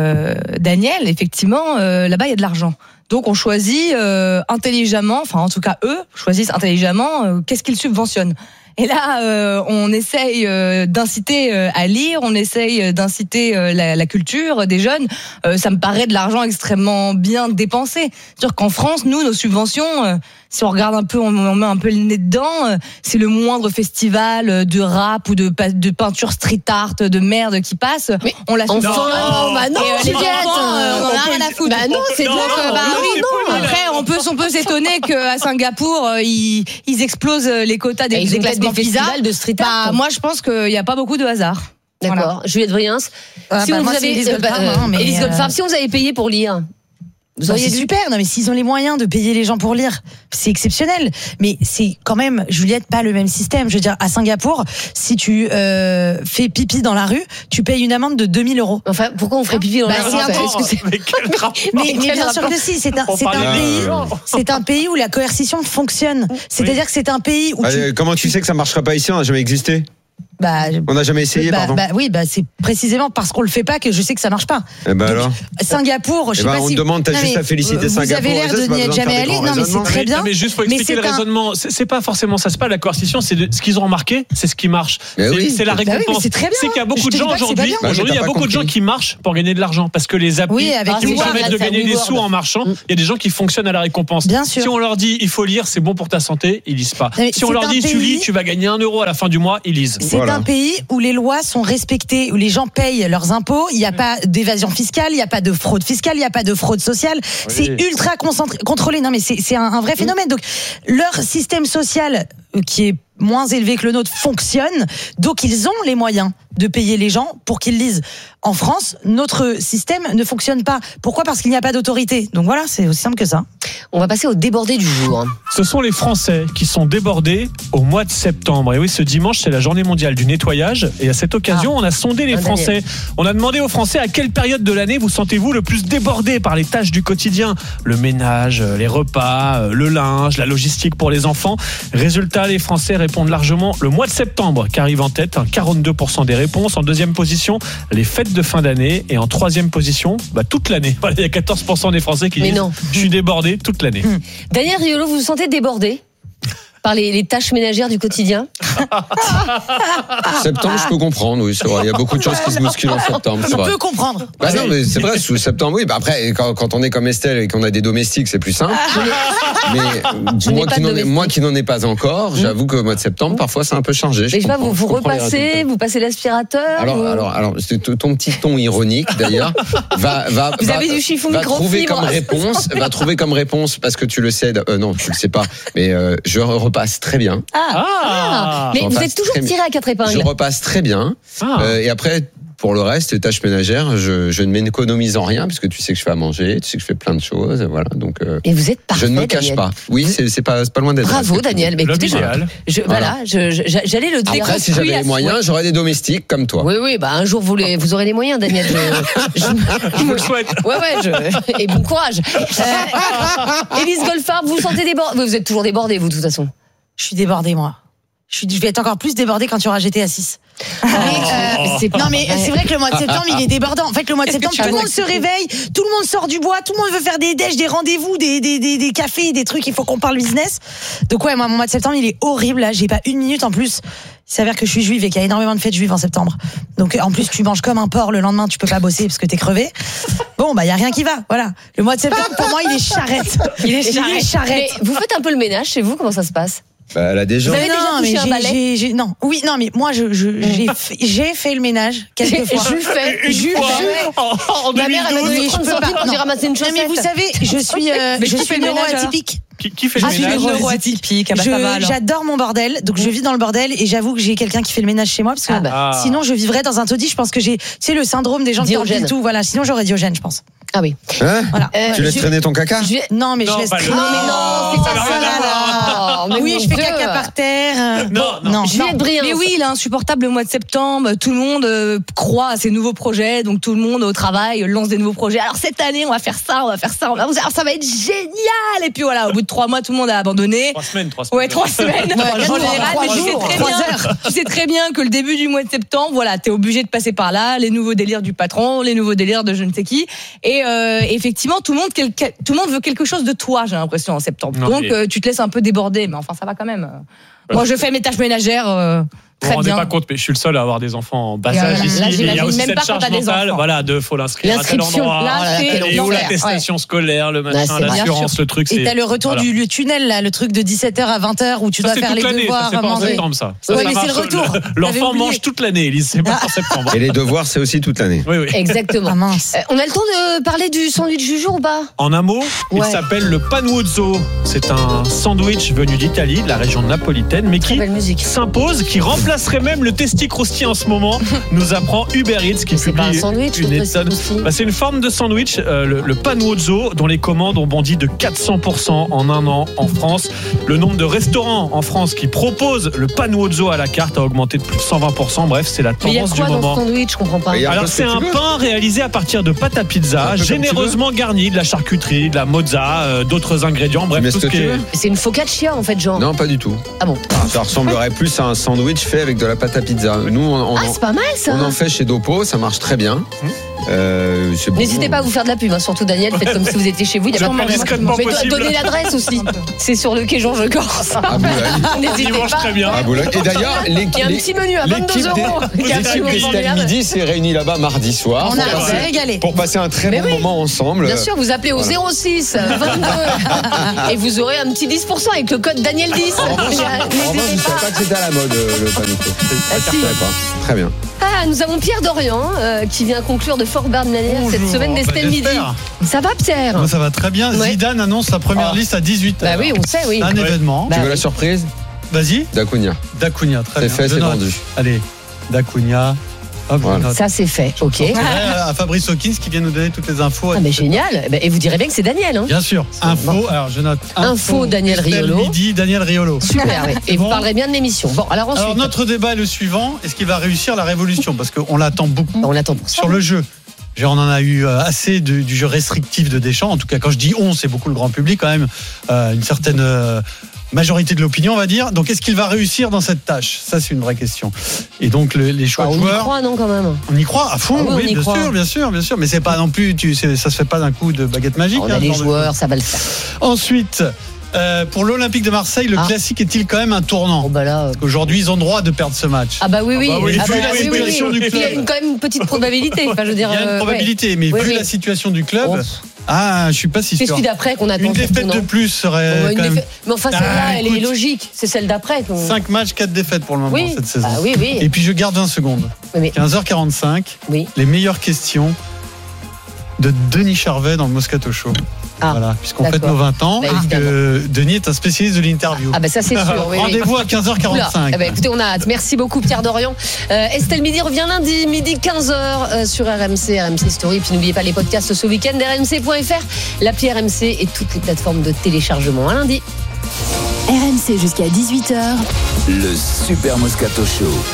Daniel, effectivement, là-bas il y a de l'argent. Donc on choisit intelligemment, enfin en tout cas eux choisissent intelligemment qu'est-ce qu'ils subventionnent. Et là, on essaye d'inciter à lire, on essaye d'inciter la culture des jeunes. Ça me paraît de l'argent extrêmement bien dépensé. C'est-à-dire qu'en France, nous, nos subventions, si on regarde un peu, on met un peu le nez dedans, c'est le moindre festival de rap ou de peinture street art de merde qui passe. Mais on l'a Juliette, on en a rien à foutre. Bah non, c'est donc après on peut s'étonner qu'à Singapour ils explosent les quotas des classements PISA de street art. Bah moi je pense qu'il n'y a pas beaucoup de hasard. D'accord. Voilà. Juliette Vriens, si vous avez Élise Goldfarb, si vous avez payé pour lire. C'est super, non mais s'ils ont les moyens de payer les gens pour lire, c'est exceptionnel. Mais c'est quand même, Juliette, pas le même système. Je veux dire, à Singapour, si tu fais pipi dans la rue, tu payes une amende de 2 000 €. Enfin, pourquoi on ferait pipi dans la rue? Mais bien sûr que si, c'est un pays où la coercition fonctionne. C'est-à-dire que c'est un pays où comment tu sais que ça marchera pas ici? On n'a jamais existé. On n'a jamais essayé, pardon. C'est précisément parce qu'on le fait pas que je sais que ça marche pas. Donc, alors Singapour, je sais pas on si. te demande, t'as juste à féliciter Singapour. Vous avez l'air de n'y être jamais allé. Non, mais c'est très bien. Mais juste pour expliquer le raisonnement, c'est pas forcément ça, c'est pas la coercition, c'est ce qu'ils ont remarqué, c'est ce qui marche. C'est la récompense. C'est très bien. C'est qu'il y a beaucoup de gens aujourd'hui. Aujourd'hui, il y a beaucoup de gens qui marchent pour gagner de l'argent parce que les applis qui vous permettent de gagner des sous en marchant, il y a des gens qui fonctionnent à la récompense. Si on leur dit il faut lire, c'est bon pour ta santé, ils lisent pas. Si on leur dit tu lis, tu vas gagner 1 € à la fin du mois, ils lisent. C'est un pays où les lois sont respectées, où les gens payent leurs impôts, il n'y a pas d'évasion fiscale, il n'y a pas de fraude fiscale, il n'y a pas de fraude sociale, c'est ultra contrôlé. Non mais c'est un vrai phénomène. Donc leur système social qui est moins élevé que le nôtre fonctionne, donc ils ont les moyens de payer les gens pour qu'ils lisent. En France, notre système ne fonctionne pas. Pourquoi ? Parce qu'il n'y a pas d'autorité. Donc voilà, c'est aussi simple que ça. On va passer au débordé du jour. Ce sont les Français qui sont débordés au mois de septembre. Et oui, ce dimanche, c'est la journée mondiale du nettoyage. Et à cette occasion, on a sondé les Français. On a demandé aux Français à quelle période de l'année vous sentez-vous le plus débordé par les tâches du quotidien. Le ménage, les repas, le linge, la logistique pour les enfants. Résultat, les Français répondent largement le mois de septembre qui arrive en tête. 42% des réponses. En deuxième position, les fêtes de fin d'année. Et en troisième position, toute l'année. Voilà, il y a 14% des Français qui disent je suis débordé toute l'année. Daniel Riolo, vous vous sentez débordé par les tâches ménagères du quotidien? Septembre, je peux comprendre, oui, c'est vrai. Il y a beaucoup de choses qui se bousculent en septembre. Je peux comprendre. Non, mais c'est vrai, sous septembre, oui. Après, quand on est comme Estelle et qu'on a des domestiques, c'est plus simple. Mais moi qui n'en ai pas encore, j'avoue que au mois de septembre, parfois, c'est un peu chargé. Mais je sais pas, vous repassez, vous passez l'aspirateur. Alors, c'est ton petit ton ironique, d'ailleurs. Vous avez du chiffon microfibre. Va trouver comme réponse, parce que tu le sais, non, tu le sais pas, mais je repasse très bien. Mais vous êtes toujours tiré à 4 épingles. Je repasse très bien. Et après, pour le reste, les tâches ménagères, je ne m'économise en rien, puisque tu sais que je fais à manger, tu sais que je fais plein de choses, voilà. Donc, et vous êtes parfait, je ne me cache Daniel. pas. Oui, c'est pas loin d'être. Bravo, Daniel. Mais écoutez, j'allais le déconstruire. Après, si j'avais les moyens, j'aurais des domestiques comme toi. Oui, un jour vous aurez les moyens, Daniel. Je vous le souhaite. Et bon courage. Élise Goldfarb, vous vous sentez débordée? Vous êtes toujours débordée, vous, de toute façon. Je suis débordée, moi. Je vais être encore plus débordée quand tu auras GTA 6. Non mais c'est vrai que le mois de septembre il est débordant. En fait le mois de septembre tout le monde se réveille, tout le monde sort du bois, tout le monde veut faire des déj, des rendez-vous, des cafés, des trucs, il faut qu'on parle business. Donc ouais, moi mon mois de septembre il est horrible là, j'ai pas une minute en plus. Il s'avère que je suis juive et qu'il y a énormément de fêtes juives en septembre. Donc en plus tu manges comme un porc le lendemain, tu peux pas bosser parce que t'es crevé. Bon y a rien qui va, voilà. Le mois de septembre pour moi il est charrette. Il est charrette. Mais vous faites un peu le ménage chez vous, comment ça se passe? Elle a déjà. Vous avez déjà touché un balai? Non, mais moi, j'ai fait le ménage quelques fois. Ma mère, elle m'a donné 30 centimes quand j'ai ramassé une chaussette. Non, mais vous savez, je suis neuroatypique. Qui fait le ménage? Neuroatypique. J'adore mon bordel, donc je vis dans le bordel et j'avoue que j'ai quelqu'un qui fait le ménage chez moi parce que sinon je vivrais dans un taudis. Je pense que j'ai, le syndrome des gens qui empilent tout. Voilà, sinon j'aurais Diogène, je pense. Ah oui. Voilà. Tu laisses traîner ton caca? Non, mais je laisse traîner. Non, c'est pas ça là. Oui, je fais caca par terre. Non. Juliette Vriens. Mais oui, il est insupportable le mois de septembre. Tout le monde croit à ses nouveaux projets, donc tout le monde au travail lance des nouveaux projets. Alors cette année, on va faire ça. Alors, ça va être génial. Et puis voilà, au bout de 3 mois, tout le monde a abandonné. 3 semaines. Ouais, 3 semaines. Tu sais très bien que le début du mois de septembre, voilà, t'es obligé de passer par là, les nouveaux délires du patron, les nouveaux délires de je ne sais qui. Et effectivement, tout le monde veut quelque chose de toi, j'ai l'impression, en septembre. Donc tu te laisses un peu déborder, mais enfin ça va quand même. Moi je fais mes tâches ménagères Vous vous rendez pas compte, mais je suis le seul à avoir des enfants en bas âge ici. Il y a aussi cette charge mentale, voilà, faut l'inscrire à tel endroit. Et où l'attestation scolaire, le machin, l'assurance, le truc. Et t'as le retour du tunnel, là, le truc de 17h à 20h où tu dois faire les devoirs à manger. C'est pas en septembre, ça. Oui, mais c'est le retour. L'enfant mange toute l'année, Elise, c'est pas en septembre. Et les devoirs, c'est aussi toute l'année. Oui. Exactement. On a le temps de parler du sandwich du jour ou pas? En un mot, il s'appelle le panuozzo. C'est un sandwich venu d'Italie, de la région napolitaine, mais qui s'impose, qui remplacerait même le testi croustillant en ce moment, nous apprend Uber Eats qui publie une étonne. C'est une forme de sandwich, le panuozzo, dont les commandes ont bondi de 400% en un an en France. Le nombre de restaurants en France qui proposent le panuozzo à la carte a augmenté de plus de 120%. Bref, c'est la tendance du moment. Mais il y a quoi dans ce sandwich? Je comprends pas. Alors c'est un pain réalisé à partir de pâte à pizza, généreusement garni de la charcuterie, de la mozza, d'autres ingrédients. Bref, tout ce qui est... C'est une focaccia en fait, genre. Non, pas du tout. Ah bon? Ça ressemblerait plus à un sandwich fait avec de la pâte à pizza. Nous, c'est pas mal ça. On en fait chez Dopo, ça marche très bien. N'hésitez pas à vous faire de la pub, surtout Daniel, faites comme si vous étiez chez vous. Il y a pas discrètement possible. Donnez l'adresse aussi. C'est sur le quai Georges Corse. N'hésitez pas. Très bien. Et d'ailleurs, il y a un petit menu à 22 €. L'équipe d'Estelle Midi s'est réunie là-bas mardi soir. On a régalé. Pour passer un très bon moment ensemble. Bien sûr, vous appelez au 06 22 et vous aurez un petit 10% avec le code Daniel 10. En revanche, je ne savais pas que c'était à la mode le panuozzo. Très bien. Nous avons Pierre Dorian qui vient conclure de fort bonne manière cette semaine d'Estelle Midi. Ça va Pierre? Ça va très bien. Zidane annonce sa première liste à 18h. Bah oui, on sait, oui. Un événement. Tu veux la surprise? Vas-y. D'Acuna, très bien. C'est fait, c'est vendu. Allez, D'Acuna. Voilà. Ça c'est fait, ok. À Fabrice Hawkins qui vient nous donner toutes les infos. Ah mais génial. Et vous direz bien que c'est Daniel. Hein. Bien sûr. Info, alors je note. Info Daniel Riolo. Midi, Daniel Riolo. Super, oui. Et vous parlerez bien de l'émission. Bon, alors ensuite. Alors notre débat est le suivant. Est-ce qu'il va réussir la révolution? Parce qu'on l'attend beaucoup. On l'attend pour ça. Sur le jeu. On en a eu assez du jeu restrictif de Deschamps. En tout cas, quand je dis on, c'est beaucoup le grand public quand même. Une certaine majorité de l'opinion, on va dire. Donc, est-ce qu'il va réussir dans cette tâche? Ça, c'est une vraie question. Et donc, les choix de joueurs... On y croit, non, quand même? On y croit à fond, oui, bien sûr. Mais c'est pas non plus... ça se fait pas d'un coup de baguette magique. On a les joueurs, ça va le faire. Ensuite... pour l'Olympique de Marseille, le classique est-il quand même un tournant? Parce qu'aujourd'hui, ils ont droit de perdre ce match. Ah bah oui. Vu la situation du club. Il y a quand même une petite probabilité. Enfin, je veux dire, il y a une probabilité, mais vu la situation du club... je suis pas si sûr. C'est celui d'après qu'on attend. Une défaite de plus serait quand même... Mais enfin, celle-là, elle est logique. C'est celle d'après. 5 matchs, 4 défaites pour le moment cette saison. Oui. Et puis je garde 20 secondes. 15h45, les meilleures questions de Denis Charvet dans le Moscato Show. Voilà, puisqu'on fête nos 20 ans et que Denis est un spécialiste de l'interview. Ah bah ça c'est sûr. Rendez-vous à 15h45. Écoutez, on a hâte. Merci beaucoup Pierre Dorian. Estelle Midi revient lundi, midi 15h sur RMC Story. Et puis n'oubliez pas les podcasts ce week-end, rmc.fr, l'appli RMC et toutes les plateformes de téléchargement. À lundi. RMC jusqu'à 18h. Le Super Moscato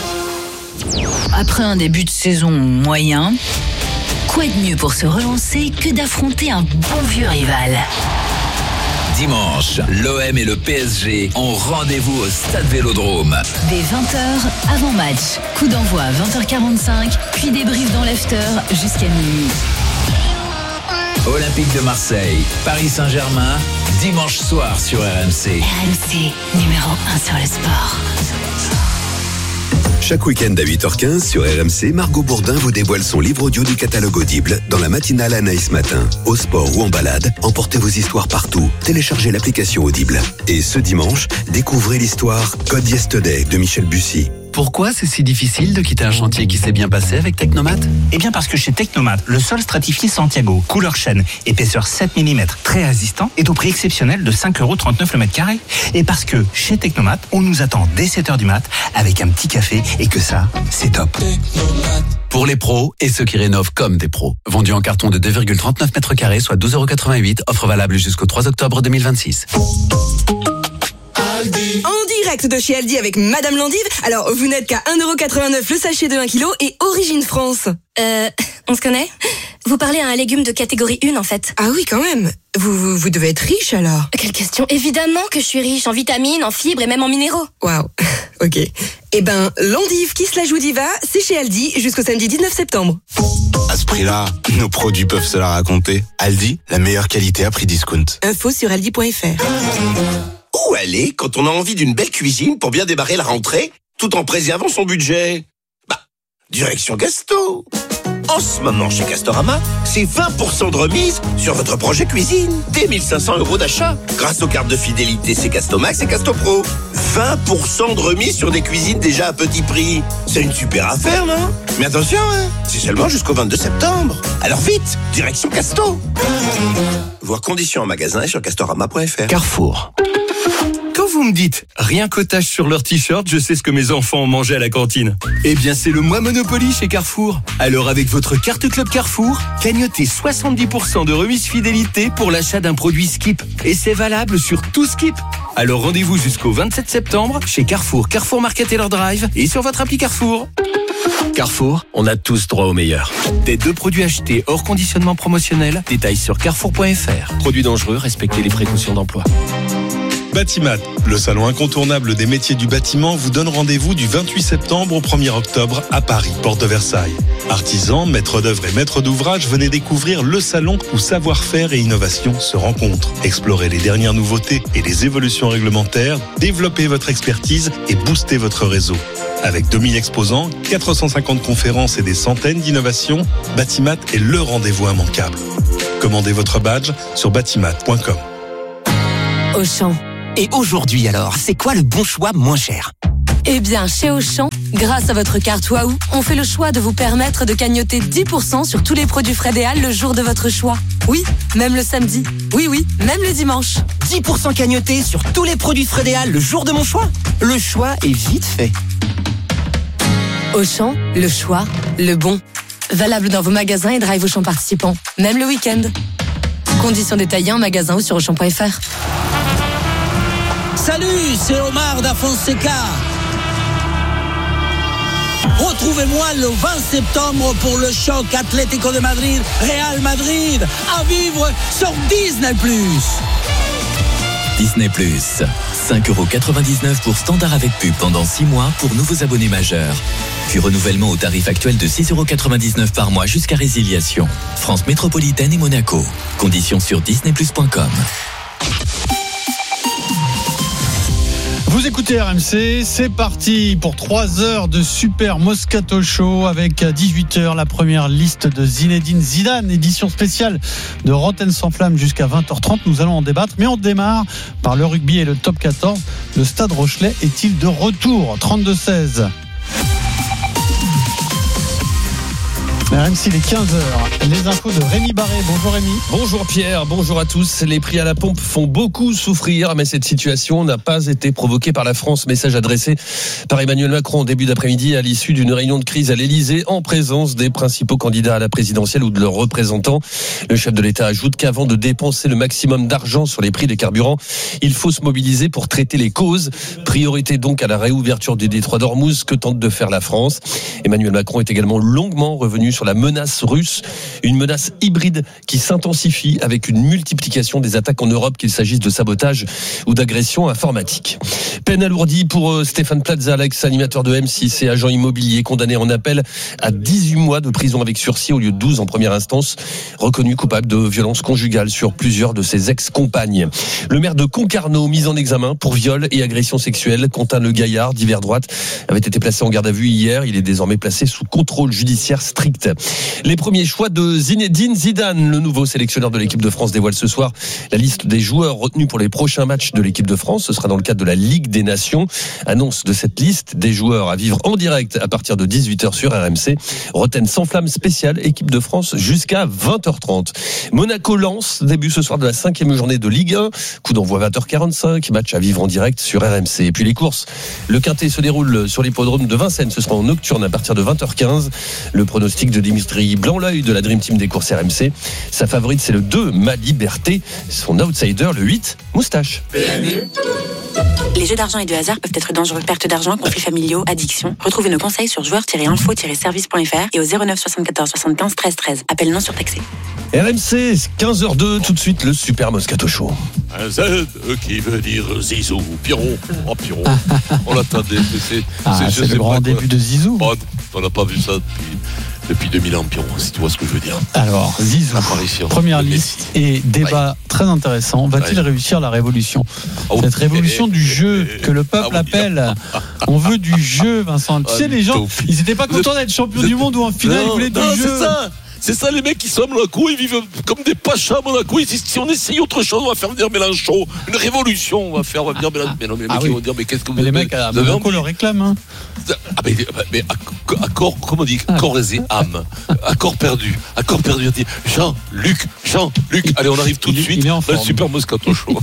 Show. Après un début de saison moyen, quoi de mieux pour se relancer que d'affronter un bon vieux rival? Dimanche, l'OM et le PSG ont rendez-vous au Stade Vélodrome. Dès 20h, avant match. Coup d'envoi à 20h45, puis débrief dans l'after jusqu'à minuit. Olympique de Marseille, Paris Saint-Germain, dimanche soir sur RMC. RMC, numéro 1 sur le sport. Chaque week-end à 8h15 sur RMC, Margot Bourdin vous dévoile son livre audio du catalogue Audible dans la matinale Anaïs Matin. Au sport ou en balade, emportez vos histoires partout. Téléchargez l'application Audible. Et ce dimanche, découvrez l'histoire Code Yesterday de Michel Bussy. Pourquoi c'est si difficile de quitter un chantier qui s'est bien passé avec Technomat? Eh bien parce que chez Technomat, le sol stratifié Santiago, couleur chêne, épaisseur 7 mm, très résistant, est au prix exceptionnel de 5,39 € le mètre carré. Et parce que chez Technomat, on nous attend dès 7h du mat avec un petit café et que ça, c'est top. Pour les pros et ceux qui rénovent comme des pros. Vendu en carton de 2,39 m², soit 12,88 €. Offre valable jusqu'au 3 octobre 2026. En direct de chez Aldi avec Madame Landive. Alors, vous n'êtes qu'à 1,89 € le sachet de 1 kg et Origine France. On se connaît? Vous parlez à un légume de catégorie 1 en fait. Ah oui, quand même. Vous devez être riche alors. Quelle question? Évidemment que je suis riche en vitamines, en fibres et même en minéraux. Waouh. Ok. Eh ben, Landive Kiss la joue diva, c'est chez Aldi jusqu'au samedi 19 septembre. À ce prix-là, nos produits peuvent se la raconter. Aldi, la meilleure qualité à prix discount. Info sur aldi.fr. Où aller quand on a envie d'une belle cuisine pour bien démarrer la rentrée? tout en préservant son budget. Direction Gasto. En ce moment, chez Castorama, c'est 20% de remise sur votre projet cuisine. Dès 1 500 € d'achat. Grâce aux cartes de fidélité C'est Castomax et Castopro. 20% de remise sur des cuisines déjà à petit prix. C'est une super affaire, non? Mais attention, c'est seulement jusqu'au 22 septembre. Alors vite, direction Casto. Voir conditions en magasin et sur castorama.fr. Carrefour. Quand vous me dites rien qu'au tache sur leur t-shirt, je sais ce que mes enfants ont mangé à la cantine. Eh bien, c'est le mois Monopoly chez Carrefour. Alors, avec votre carte Club Carrefour, cagnotez 70% de remise fidélité pour l'achat d'un produit Skip. Et c'est valable sur tout Skip. Alors, rendez-vous jusqu'au 27 septembre chez Carrefour, Carrefour Market Taylor Drive et sur votre appli Carrefour. Carrefour, on a tous droit au meilleur. Des 2 produits achetés hors conditionnement promotionnel, détails sur carrefour.fr. Produits dangereux, respectez les précautions d'emploi. Batimat, le salon incontournable des métiers du bâtiment, vous donne rendez-vous du 28 septembre au 1er octobre à Paris, porte de Versailles. Artisans, maîtres d'œuvre et maîtres d'ouvrage, venez découvrir le salon où savoir-faire et innovation se rencontrent. Explorez les dernières nouveautés et les évolutions réglementaires, développez votre expertise et boostez votre réseau. Avec 2000 exposants, 450 conférences et des centaines d'innovations, Batimat est le rendez-vous immanquable. Commandez votre badge sur batimat.com. Auchan. Et aujourd'hui alors, c'est quoi le bon choix moins cher? Eh bien, chez Auchan, grâce à votre carte Waouh, on fait le choix de vous permettre de cagnoter 10% sur tous les produits Frédéal le jour de votre choix. Oui, même le samedi. Oui, même le dimanche. 10% cagnoté sur tous les produits Frédéal le jour de mon choix? Le choix est vite fait. Auchan, le choix, le bon. Valable dans vos magasins et drive Auchan participants, même le week-end. Conditions détaillées en magasin ou sur Auchan.fr. Salut, c'est Omar da Fonseca. Retrouvez-moi le 20 septembre pour le choc Atlético de Madrid, Real Madrid, à vivre sur Disney+. Disney+, 5,99€ pour standard avec pub pendant 6 mois pour nouveaux abonnés majeurs. Puis renouvellement au tarif actuel de 6,99€ par mois jusqu'à résiliation. France métropolitaine et Monaco. Conditions sur disneyplus.com. Vous écoutez RMC, c'est parti pour 3 heures de Super Moscato Show avec à 18h la première liste de Zinedine Zidane, édition spéciale de Rotten sans flamme jusqu'à 20h30. Nous allons en débattre, mais on démarre par le rugby et le top 14. Le Stade Rochelais est-il de retour? 32-16. RMC, il est 15h. Les infos de Rémi Barré. Bonjour Rémi. Bonjour Pierre, bonjour à tous. Les prix à la pompe font beaucoup souffrir, mais cette situation n'a pas été provoquée par la France. Message adressé par Emmanuel Macron en début d'après-midi à l'issue d'une réunion de crise à l'Elysée en présence des principaux candidats à la présidentielle ou de leurs représentants. Le chef de l'État ajoute qu'avant de dépenser le maximum d'argent sur les prix des carburants, il faut se mobiliser pour traiter les causes. Priorité donc à la réouverture du détroit d'Ormuz que tente de faire la France. Emmanuel Macron est également longuement revenu sur la menace russe, une menace hybride qui s'intensifie avec une multiplication des attaques en Europe, qu'il s'agisse de sabotage ou d'agression informatique. Peine alourdie pour Stéphane Plaza, l'ex-animateur de M6 et agent immobilier, condamné en appel à 18 mois de prison avec sursis au lieu de 12 en première instance, reconnu coupable de violences conjugales sur plusieurs de ses ex-compagnes. Le maire de Concarneau, mis en examen pour viol et agression sexuelle, Quentin Le Gaillard, d'hiver droite, avait été placé en garde à vue hier. Il est désormais placé sous contrôle judiciaire strict. Les premiers choix de Zinedine Zidane, le nouveau sélectionneur de l'équipe de France, dévoile ce soir la liste des joueurs retenus pour les prochains matchs de l'équipe de France. Ce sera dans le cadre de la Ligue des Nations. Annonce de cette liste des joueurs à vivre en direct à partir de 18h sur RMC. Rotten sans flamme spéciale, équipe de France jusqu'à 20h30. Monaco-Lens, début ce soir de la 5e journée de Ligue 1. Coup d'envoi 20h45, match à vivre en direct sur RMC. Et puis les courses, le Quintet se déroule sur l'hippodrome de Vincennes. Ce sera en nocturne à partir de 20h15. Le pronostic de Dimitri Blanc-L'œil de la Dream Team des courses RMC. Sa favorite, c'est le 2, Ma Liberté. Son outsider, le 8, Moustache. Les jeux d'argent et de hasard peuvent être dangereux. Perte d'argent, conflits familiaux, addiction. Retrouvez nos conseils sur joueurs-info-service.fr et au 09 74 75 13 13. Appel non surtaxé. RMC, 15h02, tout de suite le Super Moscato Show. Un Z qui veut dire Zizou, Piron. Oh Piron, on l'attendait. C'est le grand début de Zizou. Oh, on n'a pas vu ça depuis depuis 2000 ans, Pierrot, si tu vois ce que je veux dire. Alors, Zizou, première de liste et débat très intéressant. Va-t-il réussir la révolution ? Cette révolution du jeu que le peuple appelle. On veut du jeu, Vincent. Tu sais, les gens, ils n'étaient pas contents d'être champions du monde ou en finale, ils voulaient du jeu. C'est ça, les mecs qui sont à Monaco, ils vivent comme des pachas à Monaco. Ils disent, si on essaye autre chose, on va faire venir Mélenchon. Une révolution, on va venir Mélenchon. Mais non, mais les mecs, ils vont dire, mais qu'est-ce que vous les mecs à Monaco le réclament. Hein. Mais accord, comment on dit, corps et âme. Accord perdu. Jean-Luc. Allez, on arrive tout de suite. Le Super Moscato Show.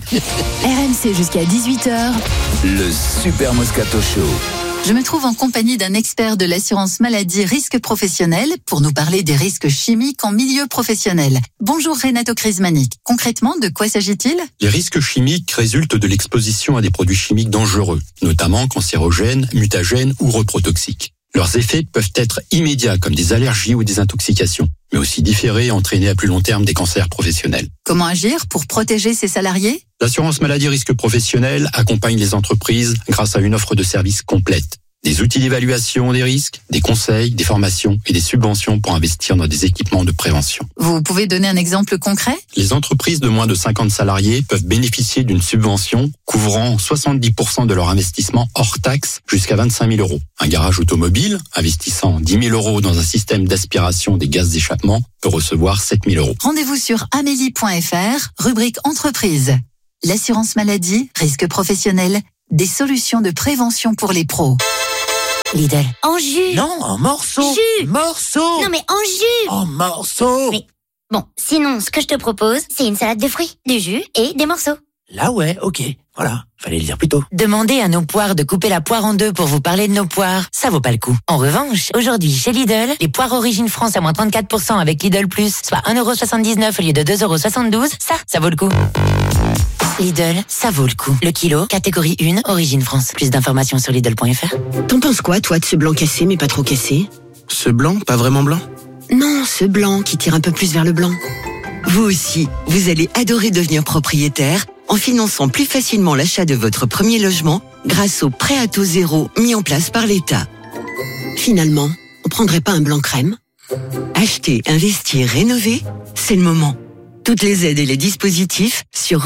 RMC jusqu'à 18h. Le Super Moscato Show. Je me trouve en compagnie d'un expert de l'assurance maladie risque professionnel pour nous parler des risques chimiques en milieu professionnel. Bonjour Renato Crismanic. Concrètement, de quoi s'agit-il ? Les risques chimiques résultent de l'exposition à des produits chimiques dangereux, notamment cancérogènes, mutagènes ou reprotoxiques. Leurs effets peuvent être immédiats comme des allergies ou des intoxications, mais aussi différés et entraîner à plus long terme des cancers professionnels. Comment agir pour protéger ses salariés ? L'assurance maladie risque professionnel accompagne les entreprises grâce à une offre de services complète. Des outils d'évaluation des risques, des conseils, des formations et des subventions pour investir dans des équipements de prévention. Vous pouvez donner un exemple concret ? Les entreprises de moins de 50 salariés peuvent bénéficier d'une subvention couvrant 70% de leur investissement hors taxe jusqu'à 25 000 €. Un garage automobile investissant 10 000 € dans un système d'aspiration des gaz d'échappement peut recevoir 7 000 €. Rendez-vous sur amélie.fr, rubrique entreprise. L'assurance maladie, risque professionnel, des solutions de prévention pour les pros. Lidl. En jus. Non, en morceaux. Jus. Morceaux. Non, mais en jus. En morceaux. Mais bon, sinon, ce que je te propose, c'est une salade de fruits, du jus et des morceaux. Là, ouais, ok. Voilà, fallait le dire plus tôt. Demandez à nos poires de couper la poire en deux pour vous parler de nos poires. Ça vaut pas le coup. En revanche, aujourd'hui, chez Lidl, les poires Origine France à moins 34% avec Lidl Plus, soit 1,79€ au lieu de 2,72€, ça vaut le coup. Lidl, ça vaut le coup. Le kilo, catégorie 1, Origine France. Plus d'informations sur Lidl.fr. T'en penses quoi, toi, de ce blanc cassé, mais pas trop cassé ? Ce blanc, pas vraiment blanc ? Non, ce blanc qui tire un peu plus vers le blanc. Vous aussi, vous allez adorer devenir propriétaire en finançant plus facilement l'achat de votre premier logement grâce au prêt à taux zéro mis en place par l'État. Finalement, on prendrait pas un blanc crème ? Acheter, investir, rénover, c'est le moment. Toutes les aides et les dispositifs sur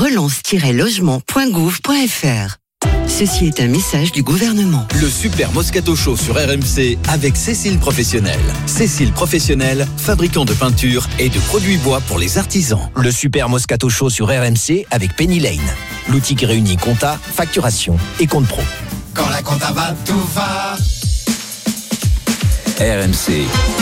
relance-logement.gouv.fr. Ceci est un message du gouvernement. Le Super Moscato Show sur RMC avec Cécile Professionnel. Cécile Professionnel, fabricant de peinture et de produits bois pour les artisans. Le Super Moscato Show sur RMC avec Penny Lane. L'outil qui réunit compta, facturation et compte pro. Quand la compta va, tout va. RMC.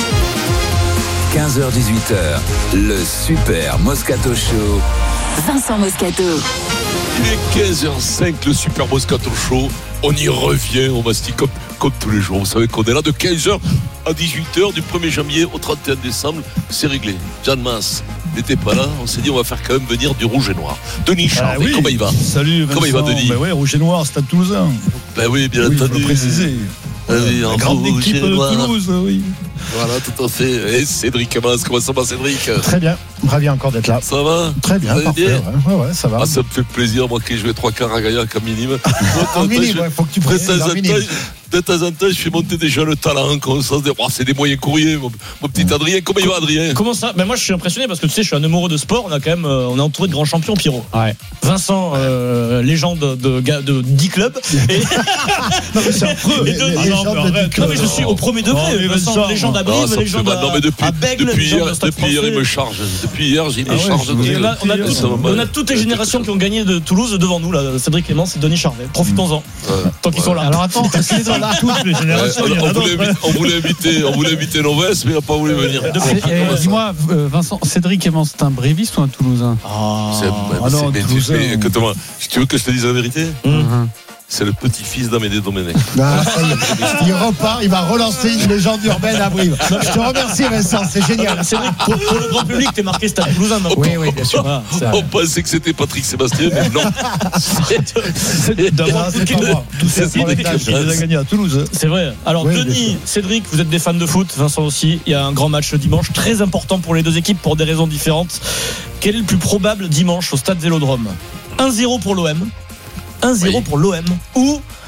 15h-18h, le Super Moscato Show. Vincent Moscato. Il est 15h05, le Super Moscato Show. On y revient, on mastique comme tous les jours. Vous savez qu'on est là de 15h à 18h, du 1er janvier au 31 décembre. C'est réglé. Jeanne Masse n'était pas là. On s'est dit, on va faire quand même venir du rouge et noir. Denis Charvet, comment il va ? Salut Vincent. Comment il va, Denis ? Ben ouais, rouge et noir, Stade Toulousain. Ben oui, bien entendu. Il faut préciser. La grande équipe de Toulouse, oui. Voilà, tout à fait. Et Cédric Amas, comment ça va, Cédric ? Très bien, ravi encore d'être là. Ça va ? Très bien, parfait. Ouais, ça va. Ça me fait plaisir, moi, qui ai joué 3 quarts à Gaillac à minime. En minime, il faut que tu précises en minime. De temps en temps, je fais monter déjà le talent. C'est des moyens courriers. Mon petit Adrien, comment il va, Adrien ? Comment ça ? Ben moi, je suis impressionné parce que tu sais, je suis un amoureux de sport. On a quand même, on est entouré de grands champions, Pierrot. Ouais. Vincent, légende de 10 clubs. Et... non, mais c'est affreux. Non, mais je suis au premier degré. Vincent, légende à Brive, légende à Bègle. Depuis hier, il me charge. Depuis hier, j'ai des charges. On a toutes les générations qui ont gagné de Toulouse devant nous, là. Cédric Clémence et Denis Charvet. Profitons-en. Tant qu'ils sont là. Alors attends, toutes les générations. On voulait inviter Noves, mais il n'a pas voulu venir. Dis-moi, Vincent, Cédric Clément, c'est un bréviste ou un Toulousain ? Non, Toulousain. Écoute-moi, tu veux que je te dise la vérité ? C'est le petit-fils d'Amédée Domenech. Il repart, il va relancer une légende urbaine à Brive. Je te remercie, Vincent, c'est génial. C'est vrai, pour le grand public, t'es marqué Stade Toulousain. Oui, bien sûr. On pensait que c'était Patrick Sébastien, mais non. C'est pas moi. Tout ça, il a gagné à Toulouse. C'est vrai. Alors, Denis, Cédric, vous êtes des fans de foot, Vincent aussi. Il y a un grand match le dimanche, très important pour les deux équipes pour des raisons différentes. Quel est le plus probable dimanche au Stade Vélodrome ? 1-0 pour l'OM. 1-0 pour l'OM ou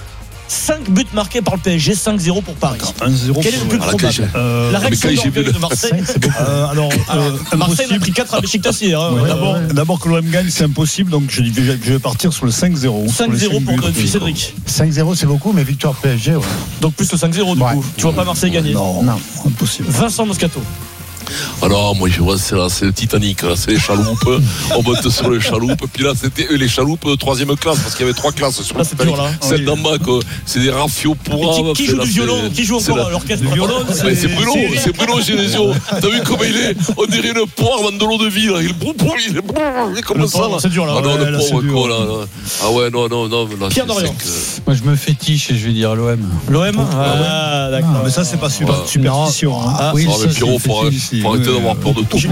5 buts marqués par le PSG, 5-0 pour Paris. 1-0. Quel est le plus probable? La réaction d'orgueil de Marseille. Marseille a pris 4 à Beşiktaş. D'abord que l'OM gagne, c'est impossible, donc je vais partir sur le 5-0. 5-0 pour Cédric. 5-0, c'est beaucoup, mais victoire PSG. Ouais. Donc plus le 5-0 du coup. Tu vois pas Marseille gagner? Non, impossible. Vincent Moscato. Alors moi je vois c'est le Titanic, là, c'est les chaloupes, on monte sur les chaloupes, puis là c'était les chaloupes de 3e classe parce qu'il y avait 3 classes sur le Titanic. Celle d'en bas c'est des rafios pour qui joue du violon, qui joue encore à l'orchestre du violon? C'est Bruno Genesio. T'as vu comment il est? On dirait une poire dans de l'eau de vie là. Il est comme ça là. C'est dur là. Ah non, le pauvre quoi là. Ah ouais non. Pierre Dorian. Moi je me fétiche et je vais dire l'OM. L'OM? Ah d'accord. Mais ça c'est pas superstition. Oui, mais Pierrot faut arrêter d'avoir peur de tout.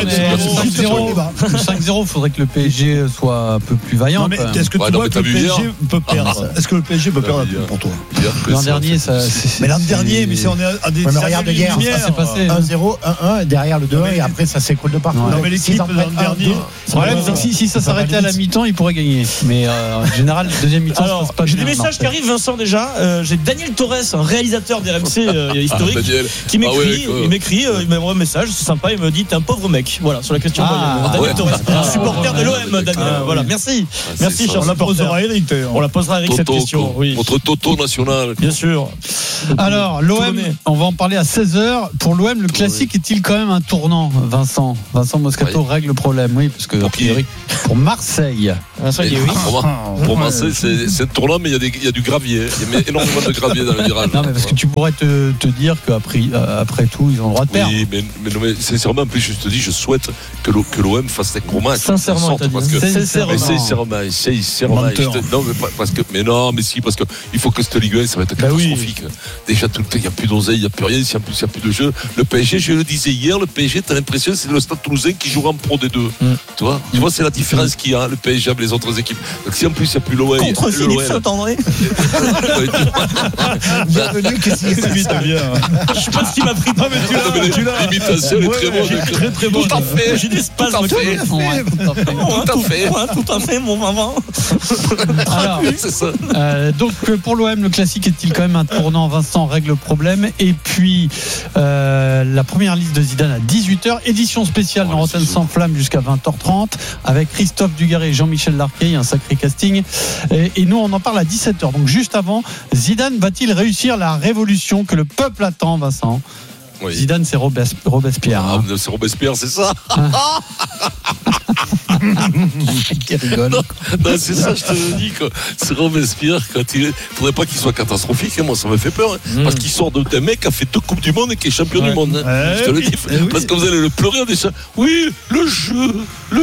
5-0, il faudrait que le PSG soit un peu plus vaillant. Mais est-ce que tu vois que le PSG peut perdre? Est-ce que le PSG peut perdre pour toi? L'an dernier, ça. Mais l'an dernier, mais si on est à des. Regarde hier, ça s'est passé 1-0, 1-1, derrière le 2-1, et après ça s'écoule de partout. Non, mais l'équipe de l'an dernier. Si ça s'arrêtait à la mi-temps, il pourrait gagner. Mais en général, deuxième mi-temps, ça passe pas bien. J'ai des messages qui arrivent, Vincent, déjà. J'ai Daniel Torres, un réalisateur des RMC historique, qui m'écrit. Il m'envoie un message, c'est sympa, il me dit t'es un pauvre mec. Voilà, sur la question moyenne. Daniel Torres, un supporter de l'OM, Daniel. Voilà, merci. Merci, cher. On la posera à Eric. On la posera à Eric cette question. Votre Toto national. Bien sûr. Alors, l'OM, on va en parler à 16h. Pour l'OM, le classique est-il quand même un tournant, Vincent Moscato règle le problème, oui, parce que pour Marseille. Pour Marseille, c'est un tournant, mais il y a du gravier. Il y a énormément de gravier dans le virage. Non, mais parce que tu pourrais te dire qu'après tout, ils ont le droit de perdre. Oui, mais sincèrement, en plus, je te dis, je souhaite que l'OM fasse un gros match. Sincèrement, sincèrement. Mais si, parce qu'il faut que cette Ligue 1, ça va être catastrophique. Déjà, tout le temps, il n'y a plus d'oseille, il n'y a plus rien, si en plus, il n'y a plus de jeu. Le PSG, je le disais hier, le PSG, t'as l'impression que c'est le Stade Toulousain qui jouera en Pro D2. Tu vois, c'est la différence qu'il y a, le PSG avec les autres équipes. Donc, si en plus, il n'y a plus l'OM. Contre Philippe Saint-André. Bienvenue, qu'est-ce qu'il s'imite bien. Je sais pas ce qu'il m'a pris. Non, mais tu l'as. L'imitation est très bonne. Très bonne. Tout à fait. J'ai des spasmes. Tout à fait, mon maman. Alors, c'est ça. Donc, pour l'OM, le classique est-il quand même un tournant? Vincent règle le problème. Et puis, la première liste de Zidane à 18h. Édition spéciale dans Rotten sans flamme jusqu'à 20h30 avec Christophe Dugarry et Jean-Michel Larquet. Un sacré casting. Et nous, on en parle à 17h. Donc, juste avant, Zidane va-t-il réussir la révolution que le peuple attend, Vincent? Oui. Zidane, c'est Robespierre. C'est Robespierre, c'est ça. Qui rigole. Non, c'est ça, je te le dis. C'est Robespierre. Faudrait pas qu'il soit catastrophique. Moi, ça me fait peur. Parce qu'il sort d'un mec qui a fait 2 Coupes du Monde et qui est champion du monde. Je te le dis. Parce que vous allez le pleurer en disant oui, le jeu.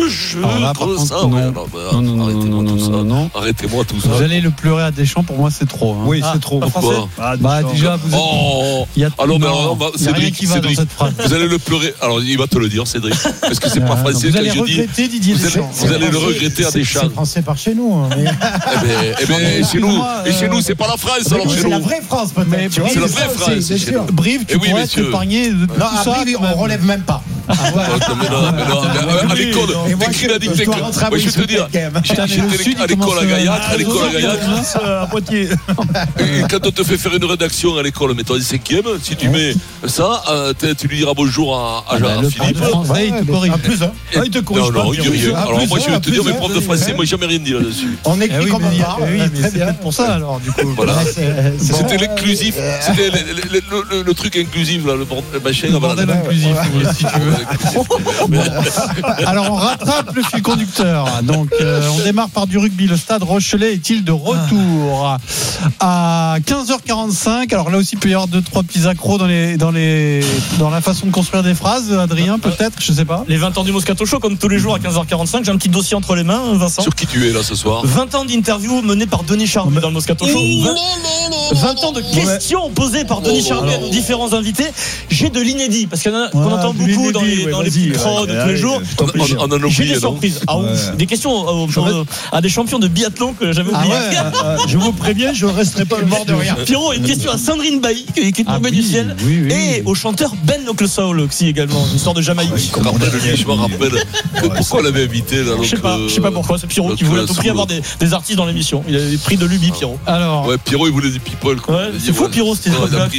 Non. Arrêtez-moi tout ça. Vous allez le pleurer à Deschamps, pour moi, c'est trop. Oui, c'est trop. Pourquoi? Déjà, vous êtes. Cédric, vous allez le pleurer. Alors, il va te le dire, Cédric. Parce que c'est pas facile. Vous allez regretter Didier Deschamps. Vous allez le regretter à Deschamps. C'est français par chez nous. Eh bien, chez nous, c'est pas la France. C'est la vraie France, peut-être. C'est la vraie France. Brive, tu pourrais t'épargner de tout ça. On relève même pas. À l'école, t'écris la dictée. Moi, je vais te dire, j'étais à l'école à Gaillac, à Poitiers. Quand on te fait faire une rédaction à l'école, mettons en 5e, si tu mets ça, tu lui diras bonjour à Philippe. En plus, il te corrige pas. Non, il dit rien. Alors moi, je vais te dire, mes profs de français, moi, j'ai jamais rien dit là-dessus. On écrit comme on parle. Oui, mais c'est peut-être pour ça, alors, du coup. Voilà. C'était l'inclusif. C'était le truc inclusif, là, le machin. Le bordel inclusif, si tu veux. Alors on rattrape le fil conducteur. Donc on démarre par du rugby. Le stade Rochelet est-il de retour à 15h45? Alors là aussi il peut y avoir 2-3 petits accros dans la façon de construire des phrases. Adrien, peut-être, je sais pas. Les 20 ans du Moscato Show, comme tous les jours à 15h45. J'ai un petit dossier entre les mains, Vincent. Sur qui tu es là ce soir? 20 ans d'interview menée par Denis Charvet dans le Moscato Show. 20 ans de questions posées par Denis Charvet à nos différents invités. J'ai de l'inédit parce qu'on entend beaucoup dans dans les petits pros de tous les jours. On en a J'ai oublié, des surprises. Des questions à des champions de biathlon que j'avais oublié. Je vous préviens, je ne resterai pas mort de rire. Pierrot, une question à Sandrine Bailly qui est tombée du ciel. Et au chanteur Ben Knowles aussi également. Une histoire de Jamaïque. Je me rappelle. Pourquoi on l'avait invité là? Je sais pas pourquoi. C'est Pierrot qui voulait à tout prix avoir des artistes dans l'émission. Il avait pris de lui, Pierrot. Alors. Ouais, Pierrot, il voulait des people. C'est fou, Pierrot, c'était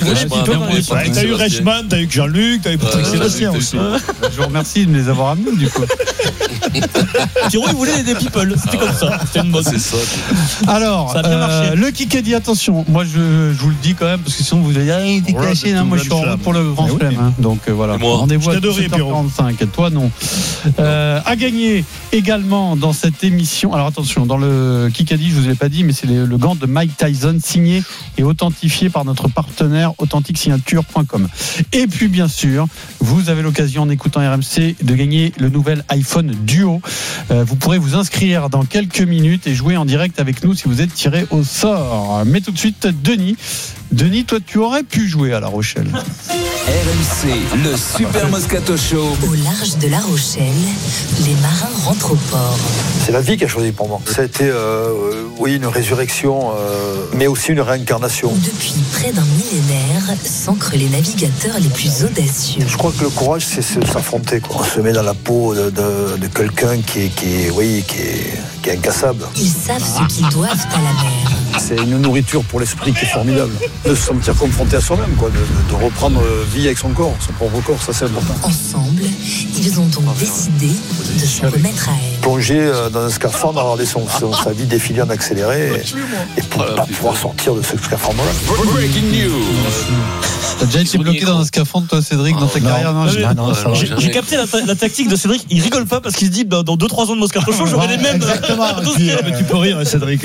t'as eu Reichmann, t'as eu Jean-Luc, t'as eu Patrick Sébastien aussi. Je vous remercie de me les avoir amenés du coup. Pierrot, il voulait des people. C'était comme ça. C'était une mode. C'est ça. Alors, ça a bien marché. Le Kikadi, attention. Moi, je vous le dis quand même parce que sinon vous allez dire, il était caché. Moi, je suis en route pour le grand slam. Donc voilà. Rendez-vous à 17h45. Toi, non. À gagner également dans cette émission. Alors attention, dans le Kikadi, je vous l'ai pas dit, mais c'est le gant de Mike Tyson signé et authentifié par notre partenaire authentiquesignature.com. Et puis bien sûr, vous avez l'occasion en écoutant RMC de gagner le nouvel iPhone Duo. Vous pourrez vous inscrire dans quelques minutes et jouer en direct avec nous si vous êtes tiré au sort. Mais tout de suite, Denis, toi tu aurais pu jouer à La Rochelle. RMC, le Super Moscato Show. Au large de La Rochelle, les marins rentrent au port. C'est la vie qui a choisi pour moi. Ça a été, une résurrection, mais aussi une réincarnation. Depuis près d'un millénaire, s'ancrent les navigateurs les plus audacieux. Je crois que le courage, c'est s'affronter. On se met dans la peau de quelqu'un qui est incassable. Ils savent ce qu'ils doivent à la mer. C'est une nourriture pour l'esprit qui est formidable. De se sentir confronté à soi-même, de reprendre vie avec son corps, son propre corps, ça c'est important. Ensemble, ils ont donc décidé de se remettre à elle. Plonger dans un scaphandre, regarder sa vie défiler en accéléré et pour pas pouvoir sortir de ce scaphandre-là. Breaking news. T'as déjà été bloqué dans un scaphandre, toi, Cédric, dans ta carrière? J'ai capté la tactique de Cédric. Il rigole pas parce qu'il se dit dans 2-3 ans de Moscato Show, j'aurai les mêmes. Exactement. Tu peux rire, Cédric.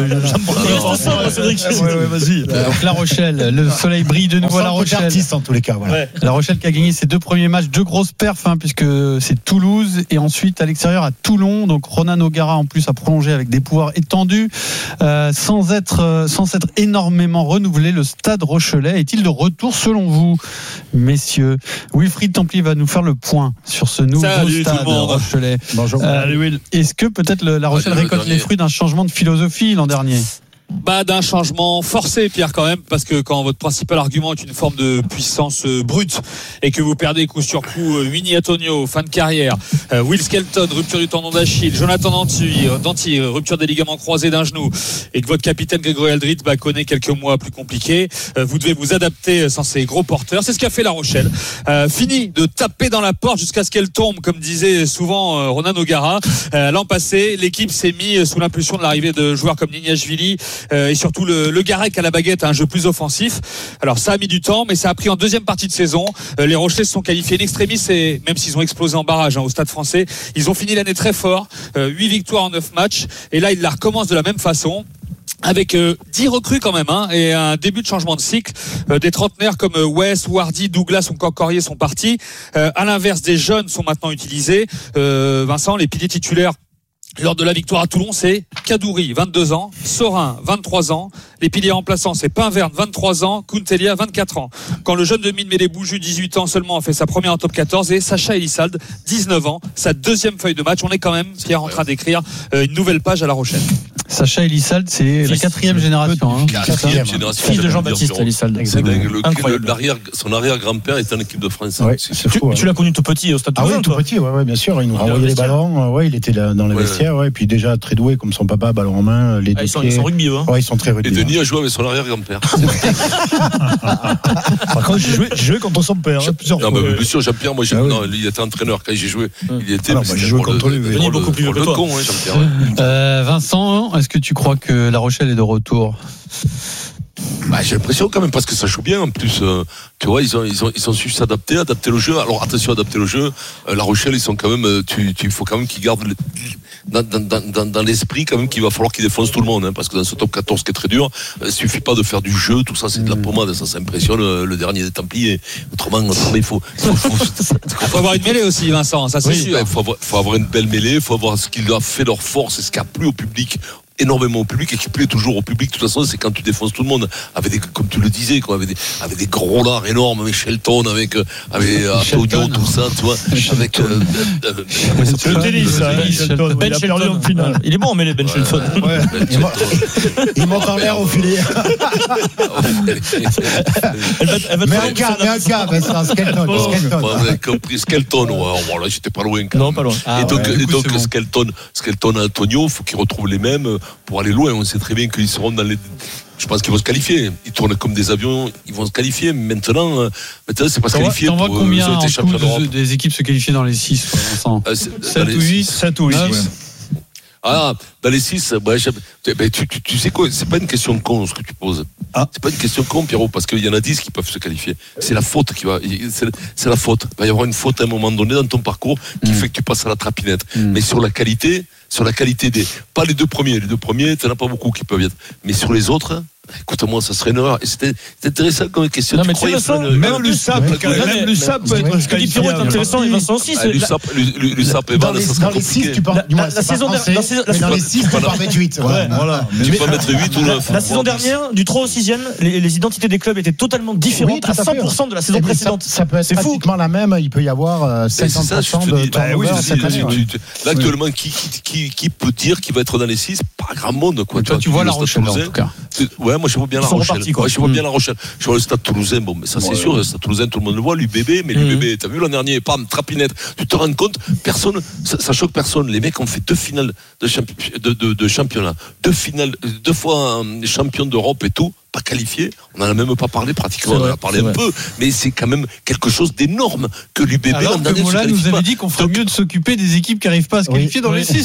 Vas-y. Donc La Rochelle, le soleil brille de nouveau à La Rochelle. Artiste en tous les cas. Voilà. La Rochelle qui a gagné ses 2 premiers matchs, 2 grosses perfs, puisque c'est Toulouse et ensuite à l'extérieur à Toulon. Donc Ronan O'Gara en plus a prolongé avec des pouvoirs étendus, sans être énormément renouvelé. Le Stade Rochelais est-il de retour selon vous, messieurs? Wilfried Templier va nous faire le point sur ce nouveau Stade Rochelais. Bonjour. Est-ce que peut-être La Rochelle récolte les fruits d'un changement de philosophie l'an dernier? D'un changement forcé, Pierre, quand même, parce que quand votre principal argument est une forme de puissance brute et que vous perdez coup sur coup Winnie Antonio, fin de carrière, Will Skelton, rupture du tendon d'Achille, Jonathan Danty, rupture des ligaments croisés d'un genou, et que votre capitaine Grégory Aldrit connaît quelques mois plus compliqués, vous devez vous adapter sans ces gros porteurs. C'est ce qu'a fait La Rochelle. Fini de taper dans la porte jusqu'à ce qu'elle tombe, comme disait souvent Ronan O'Gara. L'an passé, l'équipe s'est mise sous l'impulsion de l'arrivée de joueurs comme Nignashvili, et surtout le Garec à la baguette, un jeu plus offensif. Alors ça a mis du temps, mais ça a pris en deuxième partie de saison. Les Rochelais se sont qualifiés in extremis, et même s'ils ont explosé en barrage au Stade Français, ils ont fini l'année très fort, 8 victoires en 9 matchs, et là ils la recommencent de la même façon, avec 10 recrues quand même, et un début de changement de cycle. Des trentenaires comme West, Wardy, Douglas ou Corrier sont partis. À l'inverse, des jeunes sont maintenant utilisés. Vincent, les piliers titulaires lors de la victoire à Toulon, c'est Kadouri, 22 ans, Sorin, 23 ans, les piliers remplaçants, c'est Pinverne, 23 ans, Kuntelia, 24 ans. Quand le jeune de Mine Médébouju, 18 ans seulement, a fait sa première en top 14, et Sacha Elissalde, 19 ans, sa deuxième feuille de match. On est quand même, Pierre, en train d'écrire une nouvelle page à La Rochelle. Sacha Elissalde, c'est la 4e génération. Quatrième génération. Fils de Jean-Baptiste Elissalde. C'est dingue. Son arrière-grand-père est en équipe de France. Ouais, c'est fou, tu l'as connu tout petit au Stade Toulousain? Oui, tout petit, bien sûr. Il nous renvoyait les ballons. Il était dans le vestiaire. Et puis déjà très doué comme son papa, ballon en main. Les ils sont rugby, eux. Ils sont très rugby. Et Denis a joué avec son arrière-grand-père. Par contre, j'ai joué contre son père. Bien sûr, Jean-Pierre, moi, il était entraîneur quand j'ai joué. J'ai joué contre lui. Denis est beaucoup plus vieux que toi. Vincent, est-ce que tu crois que La Rochelle est de retour? J'ai l'impression quand même, parce que ça joue bien en plus. Tu vois, ils ont su s'adapter, adapter le jeu. Alors attention, adapter le jeu. La Rochelle, ils sont quand même. Il faut quand même qu'ils gardent dans l'esprit quand même qu'il va falloir qu'ils défoncent tout le monde, parce que dans ce top 14 qui est très dur, il suffit pas de faire du jeu, tout ça c'est de la pommade, ça impressionne le dernier des Templiers. Autrement il faut avoir une mêlée aussi, Vincent, ça c'est sûr. Il faut avoir une belle mêlée, il faut avoir ce qu'il a fait leur force et ce qui a plu au public énormément au public et qui plaît toujours au public. De toute façon, c'est quand tu défonces tout le monde, comme tu le disais, quoi, avec des gros lards énormes, avec Shelton, avec Antonio, tout ça, tu vois, avec le tennis, Ben Shelton en finale. Il est bon, mais les Ben Shelton. Il monte en l'air au filet. Mais un cas, Skelton. Vous avez compris, Skelton, voilà, j'étais pas loin. Non, pas loin. Et donc Skelton et Antonio, faut qu'ils retrouvent les mêmes pour aller loin. On sait très bien qu'ils seront dans les. Je pense qu'ils vont se qualifier. Ils tournent comme des avions, ils vont se qualifier. Maintenant c'est pas se qualifier. T'en vois combien en tout des équipes se qualifier dans les 6, 7 ou 8 7 ou 8. Ah, dans les 6, tu sais quoi, c'est pas une question con ce que tu poses. C'est pas une question con, Pierrot, parce qu'il y en a 10 qui peuvent se qualifier. C'est la faute c'est la faute. Il va y avoir une faute à un moment donné dans ton parcours qui fait que tu passes à la trapinette. Mais sur la qualité pas les deux premiers, t'en as pas beaucoup qui peuvent y être. Mais sur les autres, écoute-moi, ça serait une erreur. Et c'était intéressant comme question. Non, mais même l'USAP peut être qualifié. Pierrot est intéressant, il va s'en 6. L'USAP et Val, ça sera compliqué. Dans les 6, tu peux pas mettre 8. Voilà. Tu peux mettre 8 ou 9. La saison dernière, du 3 au 6e, les identités des clubs étaient totalement différentes à 100% de la saison précédente. Ça peut être pratiquement la même. Il peut y avoir 50% de turnover cette année. Là, actuellement, qui peut dire qu'il va être dans les 6? Pas grand monde, quoi. Toi, tu vois La Rochelle, en tout cas. Ouais, moi je vois bien La Rochelle. Je vois bien La Rochelle. Je vois le Stade Toulousain. Bon, mais ça c'est sûr, le Stade Toulousain, tout le monde le voit. L'UBB, mais l'UBB, t'as vu l'an dernier, pam, trapinette. Tu te rends compte, personne, ça choque personne. Les mecs ont fait 2 finales de championnat, 2 finales, 2 fois champion d'Europe et tout. Pas qualifié, on n'en a même pas parlé pratiquement, on en a parlé un peu, mais c'est quand même quelque chose d'énorme que l'UBB alors que Mola nous avait dit qu'on ferait mieux de s'occuper des équipes qui n'arrivent pas à se qualifier dans les 6.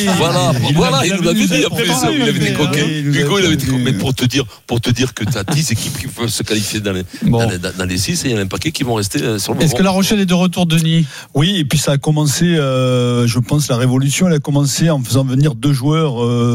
Voilà, il nous l'avait dit après ça, il avait des coquets. Hugo, il avait des coquets. Mais pour te dire que tu as 10 équipes qui peuvent se qualifier dans les 6 et il y en a un paquet qui vont rester sur le moment. Est-ce que La Rochelle est de retour, Denis? Oui, et puis ça a commencé, je pense, la révolution, elle a commencé en faisant venir 2 joueurs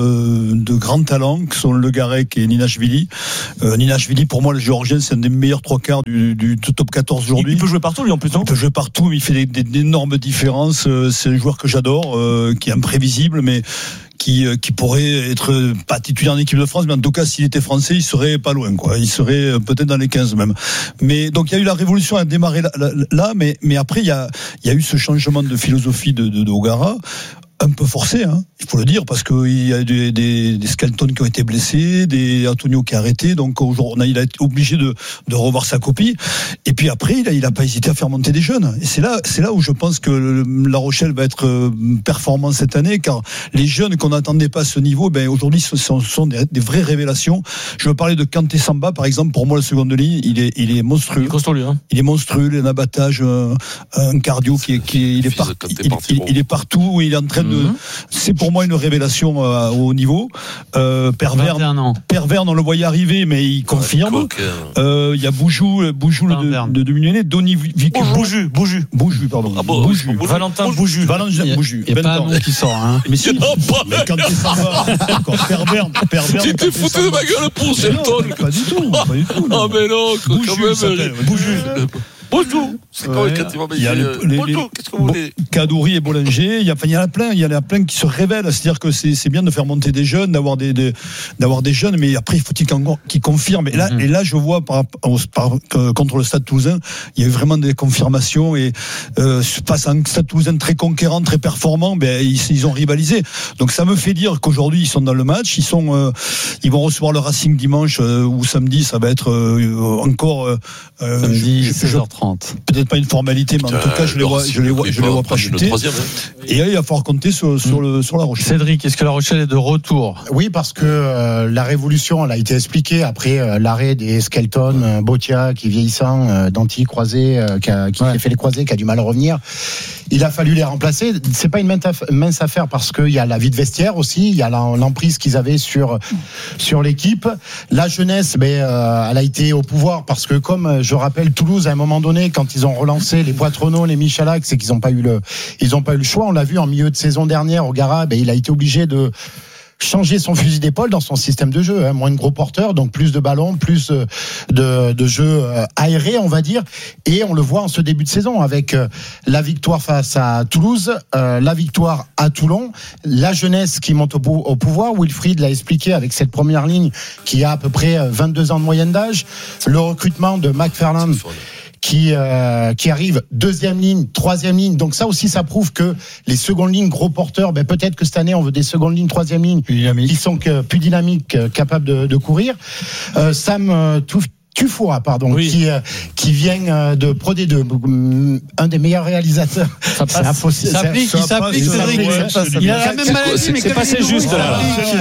de grand talent, qui sont Le Garec et Ninashvili. Ninashvili, pour moi, le Géorgien, c'est un des meilleurs 3/4 du top 14 aujourd'hui. Il peut jouer partout, lui, en plus, non? Il peut jouer partout, mais il fait d'énormes différences. C'est un joueur que j'adore, qui est imprévisible, mais qui pourrait être pas titulaire en équipe de France, mais en tout cas, s'il était français, il serait pas loin, quoi. Il serait peut-être dans les 15 même. Mais donc, il y a eu la révolution à démarrer là, mais après, il y a eu ce changement de philosophie de O'Gara. Un peu forcé, il faut le dire, parce qu'il y a des Skelton qui ont été blessés, des Antonio qui a arrêté, donc aujourd'hui il a été obligé de revoir sa copie. Et puis après, il a pas hésité à faire monter des jeunes. Et c'est là où je pense que La Rochelle va être performant cette année, car les jeunes qu'on n'attendait pas à ce niveau, aujourd'hui ce sont des vraies révélations. Je veux parler de Kanté Samba, par exemple. Pour moi, le second de ligne, il est monstrueux. Il est costaud, lui, il est monstrueux, il a un abattage, un cardio il est partout, il est en train c'est pour moi une révélation à haut niveau. Pervers, on le voyait arriver, mais il confirme. Il y a Boujou de Dominion, Donny Vic. Boujou, pardon. Valentin Boujou. Il n'y a pas un nom qui sort. Mais si, quand tu s'en vas, Pervers. Tu t'es foutu de ma gueule pour Shelton. Pas du tout. Ah, mais non, quand même. Bonjour. C'est quoi quand tu vas bonjour, qu'est-ce que vous voulez? Kadouri et Bollinger, il y en a plein qui se révèlent, c'est-à-dire que c'est bien de faire monter des jeunes, d'avoir des jeunes, mais après il faut qu'ils confirment. Et là je vois contre le Stade Toulousain, il y a eu vraiment des confirmations et face à un Stade Toulousain très conquérant, très performant, ils ont rivalisé. Donc ça me fait dire qu'aujourd'hui ils sont dans le match, ils vont recevoir le Racing dimanche ou samedi, ça va être encore samedi 16h30. Peut-être pas une formalité, mais en tout cas, je les vois pas chuter. Et il va falloir compter sur La Rochelle. Cédric, est-ce que La Rochelle est de retour? Oui, parce que la révolution, elle a été expliquée après l'arrêt des Skelton, Botia, qui est vieillissant, Danty croisé, qui a fait les croisés, qui a du mal à revenir. Il a fallu les remplacer. C'est pas une mince affaire parce qu'il y a la vie de vestiaire aussi, il y a l'emprise qu'ils avaient sur l'équipe. La jeunesse, elle a été au pouvoir parce que, comme je rappelle, Toulouse, à un moment donné, quand ils ont relancé les Poitronneau, les Michalak, c'est qu'ils n'ont pas eu le choix. On l'a vu en milieu de saison dernière, O'Gara, il a été obligé de changer son fusil d'épaule dans son système de jeu, moins de gros porteurs, donc plus de ballons, plus de jeux aérés, on va dire, et on le voit en ce début de saison avec la victoire face à Toulouse, la victoire à Toulon, la jeunesse qui monte au pouvoir. Wilfried l'a expliqué avec cette première ligne qui a à peu près 22 ans de moyenne d'âge, le recrutement de McFarland qui arrive deuxième ligne, troisième ligne. Donc ça aussi, ça prouve que les secondes lignes, gros porteurs, peut-être que cette année, on veut des secondes lignes, troisième ligne, qui sont plus dynamiques, capables de courir. Sam Tufoa, qui vient de Pro D2, un des meilleurs réalisateurs. Ça s'applique, Cédric. Il a la même maladie, mais c'est passé juste là.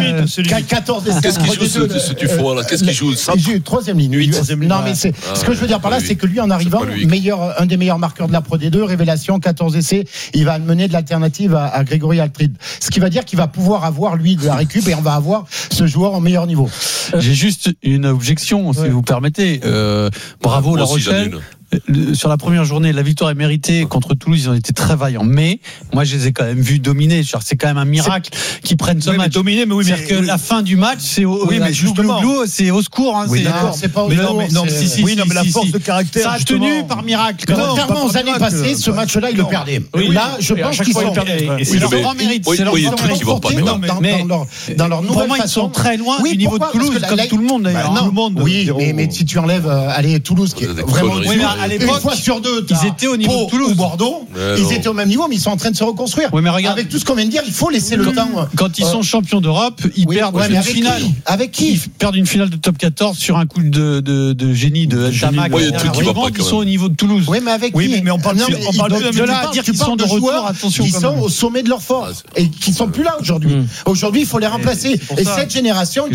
14 Qu'est-ce qu'il joue ce Tufoa là? Qu'est-ce qu'il joue? Il joue troisième ligne. Non, mais ce que je veux dire par là, c'est que lui, en arrivant, un des meilleurs marqueurs de la Pro D2, révélation, 14 essais, il va mener de l'alternative à Grégory Altride. Ce qui va dire qu'il va pouvoir avoir, lui, de la récup et on va avoir ce joueur au meilleur niveau. J'ai juste une objection, si vous permettez. Bravo La Rochelle. Sur la première journée, la victoire est méritée contre Toulouse, ils ont été très vaillants. Mais moi, je les ai quand même vus dominer. C'est quand même un miracle qu'ils prennent ce match. Dominer, mais c'est-à-dire que la fin du match, c'est au c'est au secours. Hein, c'est pas au secours. Mais la force de caractère. Ça a tenu par miracle. Contrairement aux années passées, ce match-là, ils le perdaient. Là, je pense qu'ils sont. C'est leur grand mérite. C'est leur grand mérite. Dans leur nouvelle façon. Ils sont très loin du niveau de Toulouse, comme tout le monde d'ailleurs. Oui, mais si tu enlèves, Toulouse, qui est vraiment. À l'époque, une fois sur deux, ils étaient au niveau de Toulouse ou Bordeaux. Ils étaient au même niveau, mais ils sont en train de se reconstruire. Oui, mais regarde, avec tout ce qu'on vient de dire, il faut laisser le temps. Quand ils sont champions d'Europe, ils perdent une finale. Avec qui ils perdent une finale de top 14 sur un coup de génie de Tamac. Ils sont au niveau de Toulouse. Oui, mais avec qui? Mais on parle de là à dire qu'ils sont de retour. Attention, ils sont au sommet de leur force et qui sont plus là aujourd'hui. Aujourd'hui, il faut les remplacer. Et cette génération,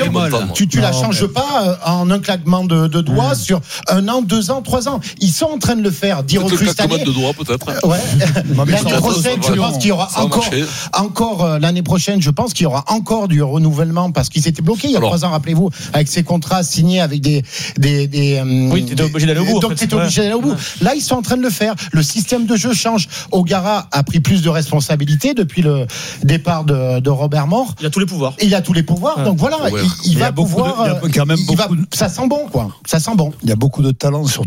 tu la changes pas en un claquement de doigts sur 1 an, 2 ans, 3 ans. Ils sont en train de le faire. Dire recrues cette année. De droit, peut-être. Ouais. L'année prochaine, je pense qu'il y aura encore l'année prochaine, je pense qu'il y aura encore du renouvellement parce qu'ils étaient bloqués il y a 3 ans, rappelez-vous, avec ces contrats signés avec des oui, t'étais obligé d'aller au bout. Donc t'étais obligé d'aller au bout. Là, ils sont en train de le faire. Le système de jeu change. O'Gara a pris plus de responsabilités depuis le départ de Robert Moore. Il a tous les pouvoirs. Donc voilà, il va pouvoir. Ça sent bon, quoi. Ça sent bon. Il y a beaucoup de talent sur